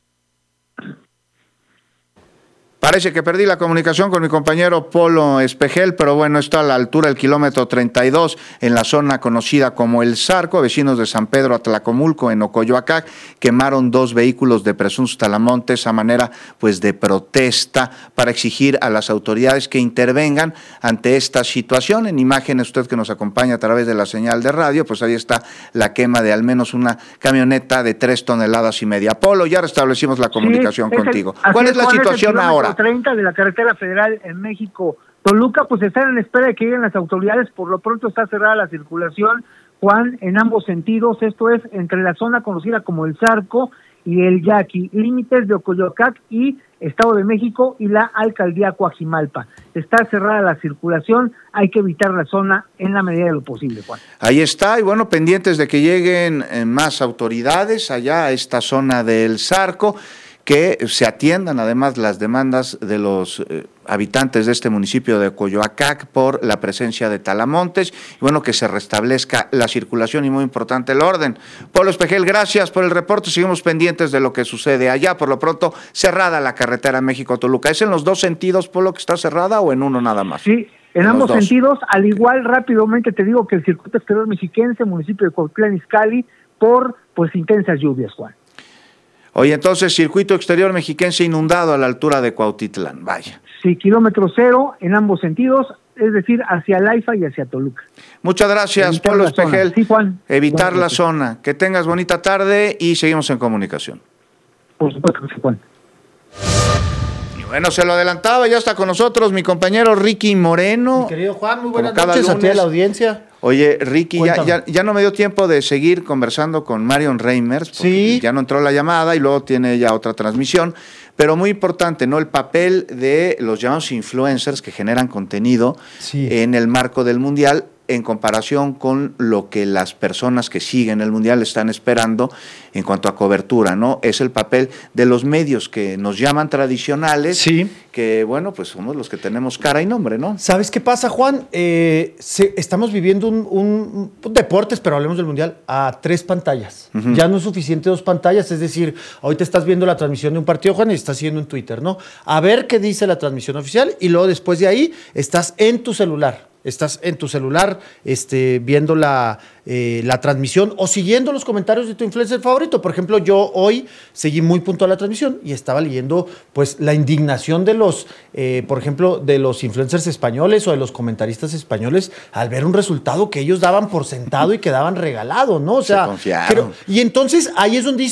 Parece que perdí la comunicación con mi compañero Polo Espejel, pero bueno, está a la altura del kilómetro treinta y dos, en la zona conocida como El Zarco. Vecinos de San Pedro Atlacomulco, en Ocoyoacac, quemaron dos vehículos de presuntos talamontes a manera pues de protesta para exigir a las autoridades que intervengan ante esta situación. En imágenes, usted que nos acompaña a través de la señal de radio, pues ahí está la quema de al menos una camioneta de tres toneladas y media. Polo, ya restablecimos la comunicación sí, contigo. El, ¿Cuál es la situación ahora? treinta de la carretera federal en México Toluca, pues están en espera de que lleguen las autoridades. Por lo pronto está cerrada la circulación, Juan, en ambos sentidos. Esto es entre la zona conocida como El Zarco y El Yaqui, límites de Ocoyoacac y Estado de México y la alcaldía Coajimalpa. Está cerrada la circulación, hay que evitar la zona en la medida de lo posible, Juan. Ahí está, y bueno, pendientes de que lleguen más autoridades allá a esta zona del Zarco, que se atiendan además las demandas de los eh, habitantes de este municipio de Ocoyoacac por la presencia de talamontes, y bueno, que se restablezca la circulación y muy importante el orden. Polo Espejel, gracias por el reporte, seguimos pendientes de lo que sucede allá. Por lo pronto, cerrada la carretera México-Toluca. ¿Es en los dos sentidos, Polo, que está cerrada o en uno nada más? Sí, en, en ambos sentidos, al igual rápidamente te digo que el circuito exterior mexiquense, municipio de Cuautitlán Izcalli, por pues intensas lluvias, Juan. Oye, entonces, circuito exterior mexiquense inundado a la altura de Cuautitlán, vaya. Sí, kilómetro cero en ambos sentidos, es decir, hacia Laifa y hacia Toluca. Muchas gracias, Evitar Polo Espejel. Sí, Juan. Evitar Juan, la zona. Que tengas bonita tarde y seguimos en comunicación. Por supuesto que sí, Juan. Y bueno, se lo adelantaba, ya está con nosotros mi compañero Ricky Moreno. Mi querido Juan, muy buenas noches lunes. A ti a la audiencia. Oye, Ricky, ya, ya, ya no me dio tiempo de seguir conversando con Marion Reimers, porque sí. ya no entró la llamada y luego tiene ya otra transmisión, pero muy importante, ¿no? El papel de los llamados influencers que generan contenido sí. en el marco del Mundial, en comparación con lo que las personas que siguen el Mundial están esperando en cuanto a cobertura, ¿no? Es el papel de los medios que nos llaman tradicionales, sí. que, bueno, pues somos los que tenemos cara y nombre, ¿no? ¿Sabes qué pasa, Juan? Eh, se, estamos viviendo un, un, un deportes, pero hablemos del Mundial, a tres pantallas. Uh-huh. Ya no es suficiente dos pantallas, es decir, ahorita estás viendo la transmisión de un partido, Juan, y estás siguiendo en Twitter, ¿no? A ver qué dice la transmisión oficial, y luego después de ahí estás en tu celular. Estás en tu celular este, viendo la, eh, la transmisión o siguiendo los comentarios de tu influencer favorito. Por ejemplo, yo hoy seguí muy puntual la transmisión y estaba leyendo pues, la indignación de los, eh, por ejemplo, de los influencers españoles o de los comentaristas españoles al ver un resultado que ellos daban por sentado y que daban regalado, ¿no? O sea, se confiaron. Pero, y entonces ahí es donde dices,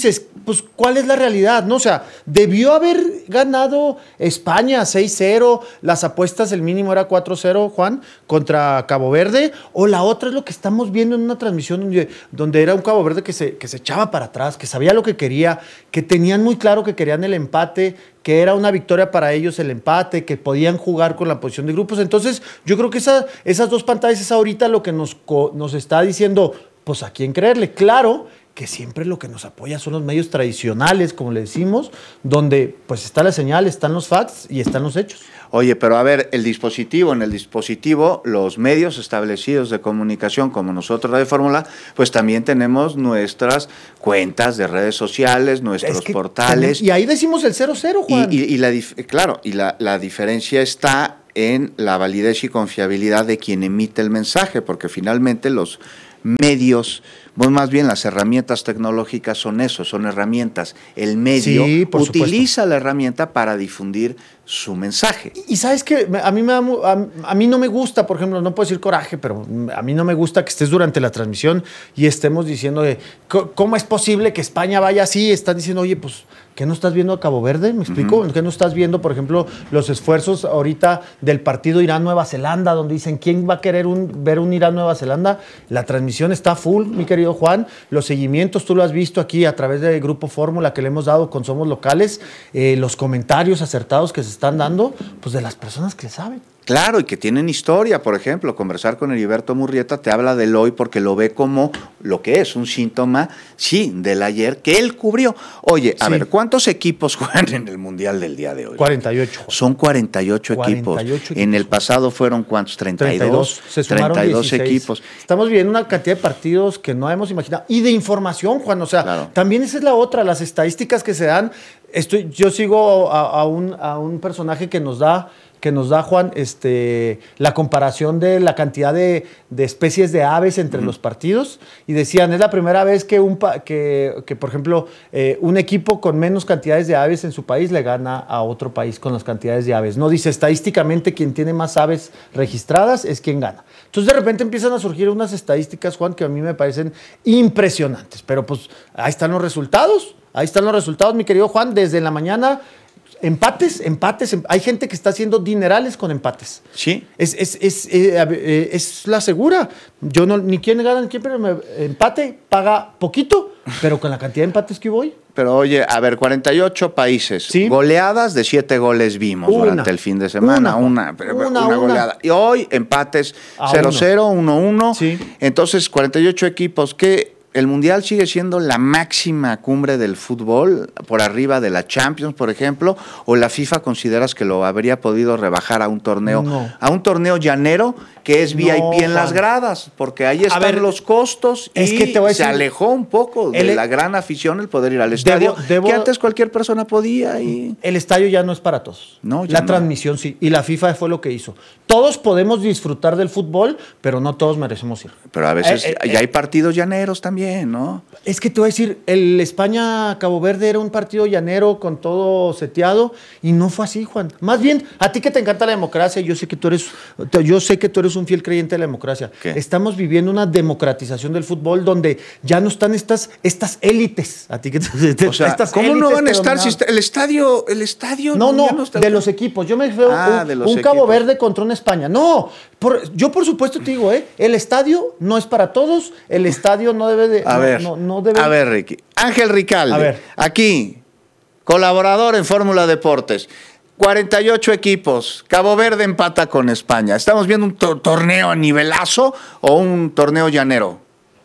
pues, ¿cuál es la realidad? ¿No? O sea, debió haber ganado España seis cero, las apuestas, el mínimo era cuatro cero, Juan, contra Cabo Verde, o la otra es lo que estamos viendo en una transmisión donde, donde era un Cabo Verde que se, que se echaba para atrás, que sabía lo que quería, que tenían muy claro que querían el empate, que era una victoria para ellos el empate, que podían jugar con la posición de grupos. Entonces, yo creo que esa, esas dos pantallas es ahorita lo que nos, nos está diciendo, pues a quién creerle. Claro que siempre lo que nos apoya son los medios tradicionales, como le decimos, donde pues está la señal, están los facts y están los hechos. Oye, pero a ver, el dispositivo, en el dispositivo, los medios establecidos de comunicación, como nosotros Radio Fórmula, pues también tenemos nuestras cuentas de redes sociales, nuestros Es que portales. también, y ahí decimos el cero cero, Juan. Y, y, y la, claro, y la, la diferencia está en la validez y confiabilidad de quien emite el mensaje, porque finalmente los medios, pues más bien las herramientas tecnológicas son eso, son herramientas. El medio Sí, por utiliza supuesto. la herramienta para difundir su mensaje. Y, y sabes que a mí me da, a, a mí no me gusta, por ejemplo, no puedo decir coraje, pero a mí no me gusta que estés durante la transmisión y estemos diciendo de cómo es posible que España vaya así. Están diciendo, oye, pues, ¿qué no estás viendo a Cabo Verde? ¿Me explico? Uh-huh. ¿Qué no estás viendo, por ejemplo, los esfuerzos ahorita del partido Irán-Nueva Zelanda, donde dicen, ¿quién va a querer un, ver un Irán-Nueva Zelanda? La transmisión está full, mi querido Juan. Los seguimientos, tú lo has visto aquí a través del Grupo Fórmula que le hemos dado con Somos Locales, eh, los comentarios acertados que se están dando, pues de las personas que saben. Claro, y que tienen historia, por ejemplo, conversar con Heriberto Murrieta te habla del hoy porque lo ve como lo que es, un síntoma, sí, del ayer que él cubrió. Oye, a sí. ver, ¿cuántos equipos juegan en el Mundial del día de hoy? cuarenta y ocho. Son cuarenta y ocho, cuarenta y ocho equipos. equipos. En el pasado fueron, ¿cuántos? treinta y dos. Se sumaron treinta y dos dieciséis. Equipos. Estamos viviendo una cantidad de partidos que no hemos imaginado. Y de información, Juan, o sea, claro. También esa es la otra, las estadísticas que se dan. Estoy, yo sigo a, a, un, a un personaje que nos da... que nos da, Juan, este, la comparación de la cantidad de, de especies de aves entre uh-huh. los partidos, y decían, es la primera vez que, un pa- que, que por ejemplo, eh, un equipo con menos cantidades de aves en su país le gana a otro país con las cantidades de aves. No dice, estadísticamente, quien tiene más aves registradas es quien gana. Entonces, de repente empiezan a surgir unas estadísticas, Juan, que a mí me parecen impresionantes, pero pues ahí están los resultados, ahí están los resultados, mi querido Juan, desde la mañana. Empates, empates, em- hay gente que está haciendo dinerales con empates. Sí. Es, es, es, eh, eh, es la segura. Yo no, ni quién gana, ni quién, pero me, empate paga poquito, pero con la cantidad de empates que voy. Pero oye, a ver, cuarenta y ocho países, ¿sí? Goleadas de siete goles vimos una, durante el fin de semana, una, una, una, una, una goleada. Y hoy empates cero cero, uno uno. Sí. Entonces, cuarenta y ocho equipos, ¿qué? El Mundial sigue siendo la máxima cumbre del fútbol, por arriba de la Champions, por ejemplo, o la FIFA consideras que lo habría podido rebajar a un torneo, no. a un torneo llanero que es V I P no, en las gradas, porque ahí están ver, los costos es y que te voy a decir, se alejó un poco de el, la gran afición el poder ir al estadio, debo, debo, que antes cualquier persona podía. Y... El estadio ya no es para todos. No, la no. transmisión sí, y la FIFA fue lo que hizo. Todos podemos disfrutar del fútbol, pero no todos merecemos ir. Pero a veces eh, eh, ya hay partidos llaneros también, ¿no? Es que te voy a decir, el España-Cabo Verde era un partido llanero con todo seteado y no fue así, Juan. Más bien, a ti que te encanta la democracia, yo sé que tú eres, yo sé que tú eres un fiel creyente de la democracia. ¿Qué? Estamos viviendo una democratización del fútbol donde ya no están estas, estas élites. A ti que te, o sea, estas ¿cómo no van a estar si está, el estadio, el estadio? No, no, no está de los equipos. Yo me veo ah, un, un Cabo Verde contra una España. No, por, yo por supuesto te digo, ¿eh? El estadio no es para todos. El estadio no debe de. A no, ver, no, no debe. A ver, Ricky. Ángel Ricalde. A ver. Aquí, colaborador en Fórmula Deportes. cuarenta y ocho equipos. Cabo Verde empata con España. ¿Estamos viendo un to- torneo a nivelazo o un torneo llanero?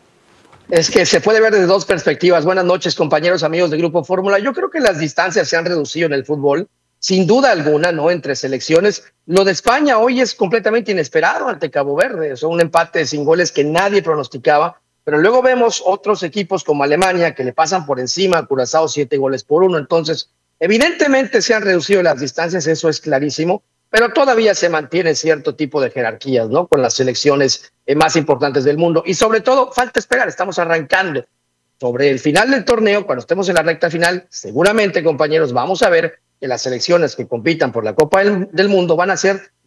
Es que se puede ver desde dos perspectivas. Buenas noches, compañeros, amigos de Grupo Fórmula. Yo creo que las distancias se han reducido en el fútbol, sin duda alguna, ¿no? Entre selecciones. Lo de España hoy es completamente inesperado ante Cabo Verde. Es un empate sin goles que nadie pronosticaba. Pero luego vemos otros equipos como Alemania que le pasan por encima a Curazao siete goles por uno. Entonces, evidentemente se han reducido las distancias, eso es clarísimo, pero todavía se mantiene cierto tipo de jerarquías, ¿no? Con las selecciones eh, más importantes del mundo. Y sobre todo, falta esperar, estamos arrancando. Sobre el final del torneo, cuando estemos en la recta final, seguramente, compañeros, vamos a ver que las selecciones que compitan por la Copa del, del Mundo van a ser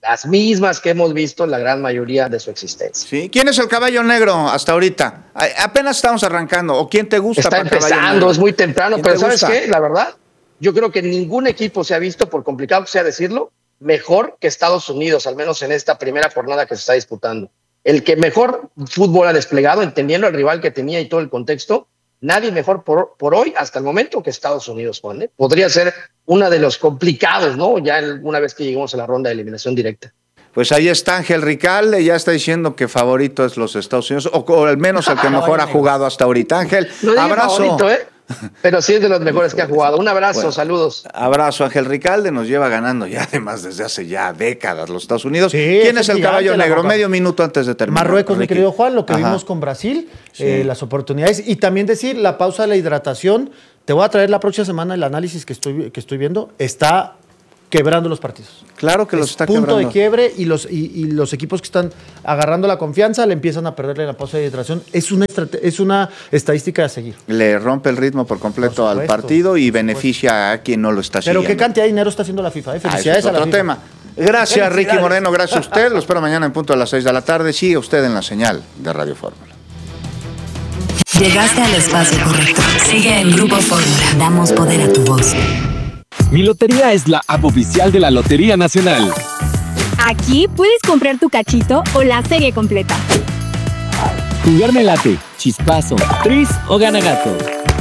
las mismas que hemos visto en la gran mayoría de su existencia. Sí. ¿Quién es el caballo negro hasta ahorita? Apenas estamos arrancando. ¿O quién te gusta? Está para empezando, es muy temprano, pero ¿sabes gusta? qué? La verdad, yo creo que ningún equipo se ha visto, por complicado que sea decirlo, mejor que Estados Unidos, al menos en esta primera jornada que se está disputando. El que mejor fútbol ha desplegado, entendiendo el rival que tenía y todo el contexto, nadie mejor por, por hoy, hasta el momento, que Estados Unidos, Juan, ¿eh? Podría ser uno de los complicados, ¿no? Ya una vez que lleguemos a la ronda de eliminación directa. Pues ahí está Ángel Ricalde, ya está diciendo que favorito es los Estados Unidos, o, o al menos el que mejor ha jugado hasta ahorita. Ángel, no abrazo. Favorito, ¿eh? Pero sí es de los mejores que ha jugado. Un abrazo, bueno, saludos. Abrazo, Ángel Ricalde, nos lleva ganando ya además desde hace ya décadas los Estados Unidos. Sí, ¿quién es el caballo negro? Medio minuto antes de terminar. Marruecos, mi querido Juan, lo que Ajá. vimos con Brasil, sí. eh, las oportunidades. Y también decir, la pausa de la hidratación, te voy a traer la próxima semana el análisis que estoy, que estoy viendo, está quebrando los partidos. Claro que los está punto quebrando. Punto de quiebre y los, y, y los equipos que están agarrando la confianza le empiezan a perderle la pausa de hidratación. Es una, es una estadística a seguir. Le rompe el ritmo por completo por supuesto, al partido y beneficia a quien no lo está siguiendo. Pero qué cantidad de dinero está haciendo la FIFA. ¿eh? Felicidades ah, es otro a la FIFA. tema. Gracias, Ricky Moreno. Gracias a usted. Lo espero mañana en punto a las seis de la tarde. Sigue usted en la señal de Radio Fórmula. Llegaste al espacio correcto. Sigue en Grupo Fórmula. Damos poder a tu voz. Mi Lotería es la app oficial de la Lotería Nacional. Aquí puedes comprar tu cachito o la serie completa. Jugar me late, chispazo, tris o gana gato.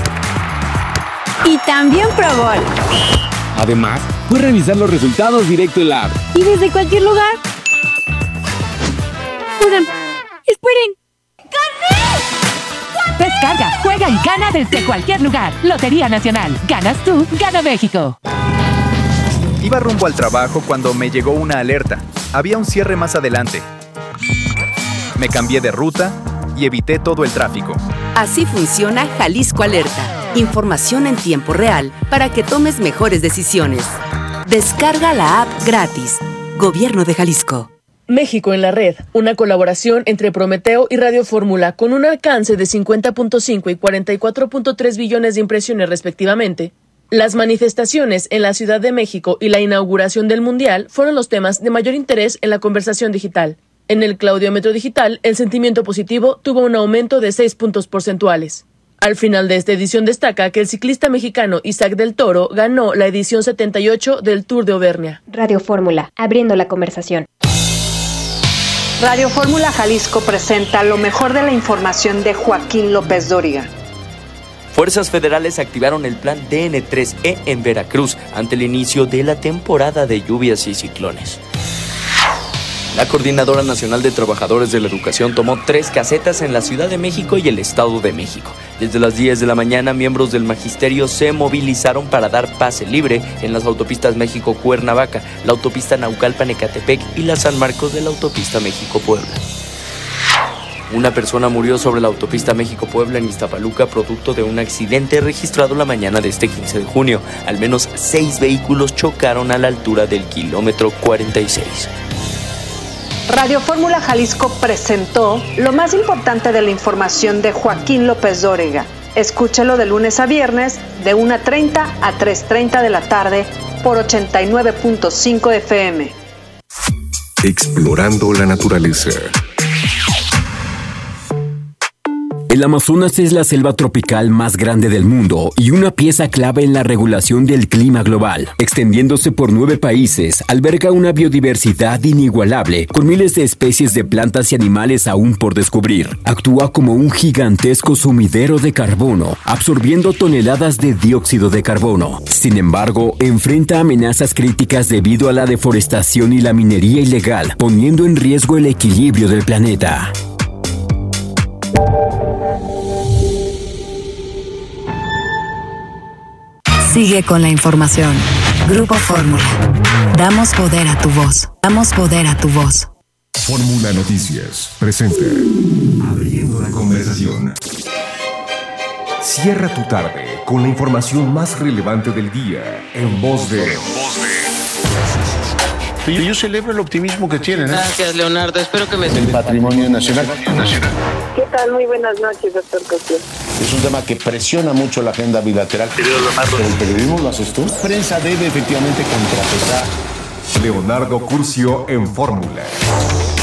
Y también Pro Bowl. Además, puedes revisar los resultados directo en la app. Y desde cualquier lugar. Oigan, esperen. Descarga, juega y gana desde cualquier lugar. Lotería Nacional. Ganas tú, gana México. Iba rumbo al trabajo cuando me llegó una alerta. Había un cierre más adelante. Me cambié de ruta y evité todo el tráfico. Así funciona Jalisco Alerta. Información en tiempo real para que tomes mejores decisiones. Descarga la app gratis. Gobierno de Jalisco. México en la red, una colaboración entre Prometeo y Radio Fórmula con un alcance de cincuenta punto cinco y cuarenta y cuatro punto tres billones de impresiones respectivamente. Las manifestaciones en la Ciudad de México y la inauguración del Mundial fueron los temas de mayor interés en la conversación digital. En el claudiómetro digital, el sentimiento positivo tuvo un aumento de seis puntos porcentuales. Al final de esta edición destaca que el ciclista mexicano Isaac del Toro ganó la edición setenta y ocho del Tour de Auvernia. Radio Fórmula, abriendo la conversación. Radio Fórmula Jalisco presenta lo mejor de la información de Joaquín López Dóriga. Fuerzas federales activaron el plan D N tres E en Veracruz ante el inicio de la temporada de lluvias y ciclones. La Coordinadora Nacional de Trabajadores de la Educación tomó tres casetas en la Ciudad de México y el Estado de México. Desde las diez de la mañana, miembros del magisterio se movilizaron para dar pase libre en las autopistas México-Cuernavaca, la autopista Naucalpan-Ecatepec y la San Marcos de la autopista México-Puebla. Una persona murió sobre la autopista México-Puebla en Iztapaluca producto de un accidente registrado la mañana de este quince de junio. Al menos seis vehículos chocaron a la altura del kilómetro cuarenta y seis. Radio Fórmula Jalisco presentó lo más importante de la información de Joaquín López Dóriga. Escúchelo de lunes a viernes de una treinta a tres treinta de la tarde por ochenta y nueve punto cinco F M. Explorando la naturaleza. El Amazonas es la selva tropical más grande del mundo y una pieza clave en la regulación del clima global. Extendiéndose por nueve países, alberga una biodiversidad inigualable, con miles de especies de plantas y animales aún por descubrir. Actúa como un gigantesco sumidero de carbono, absorbiendo toneladas de dióxido de carbono. Sin embargo, enfrenta amenazas críticas debido a la deforestación y la minería ilegal, poniendo en riesgo el equilibrio del planeta. Sigue con la información. Grupo Fórmula. Damos poder a tu voz. Damos poder a tu voz. Fórmula Noticias presenta Abriendo la conversación. Cierra tu tarde con la información más relevante del día en voz de... Yo celebro el optimismo que tienen. ¿eh? Gracias, Leonardo. Espero que me... El patrimonio nacional. ¿Qué tal? Muy buenas noches, doctor Cosío. Es un tema que presiona mucho la agenda bilateral. Pero el periodismo lo haces tú. La prensa debe efectivamente contrapesar Leonardo Curcio en Fórmula.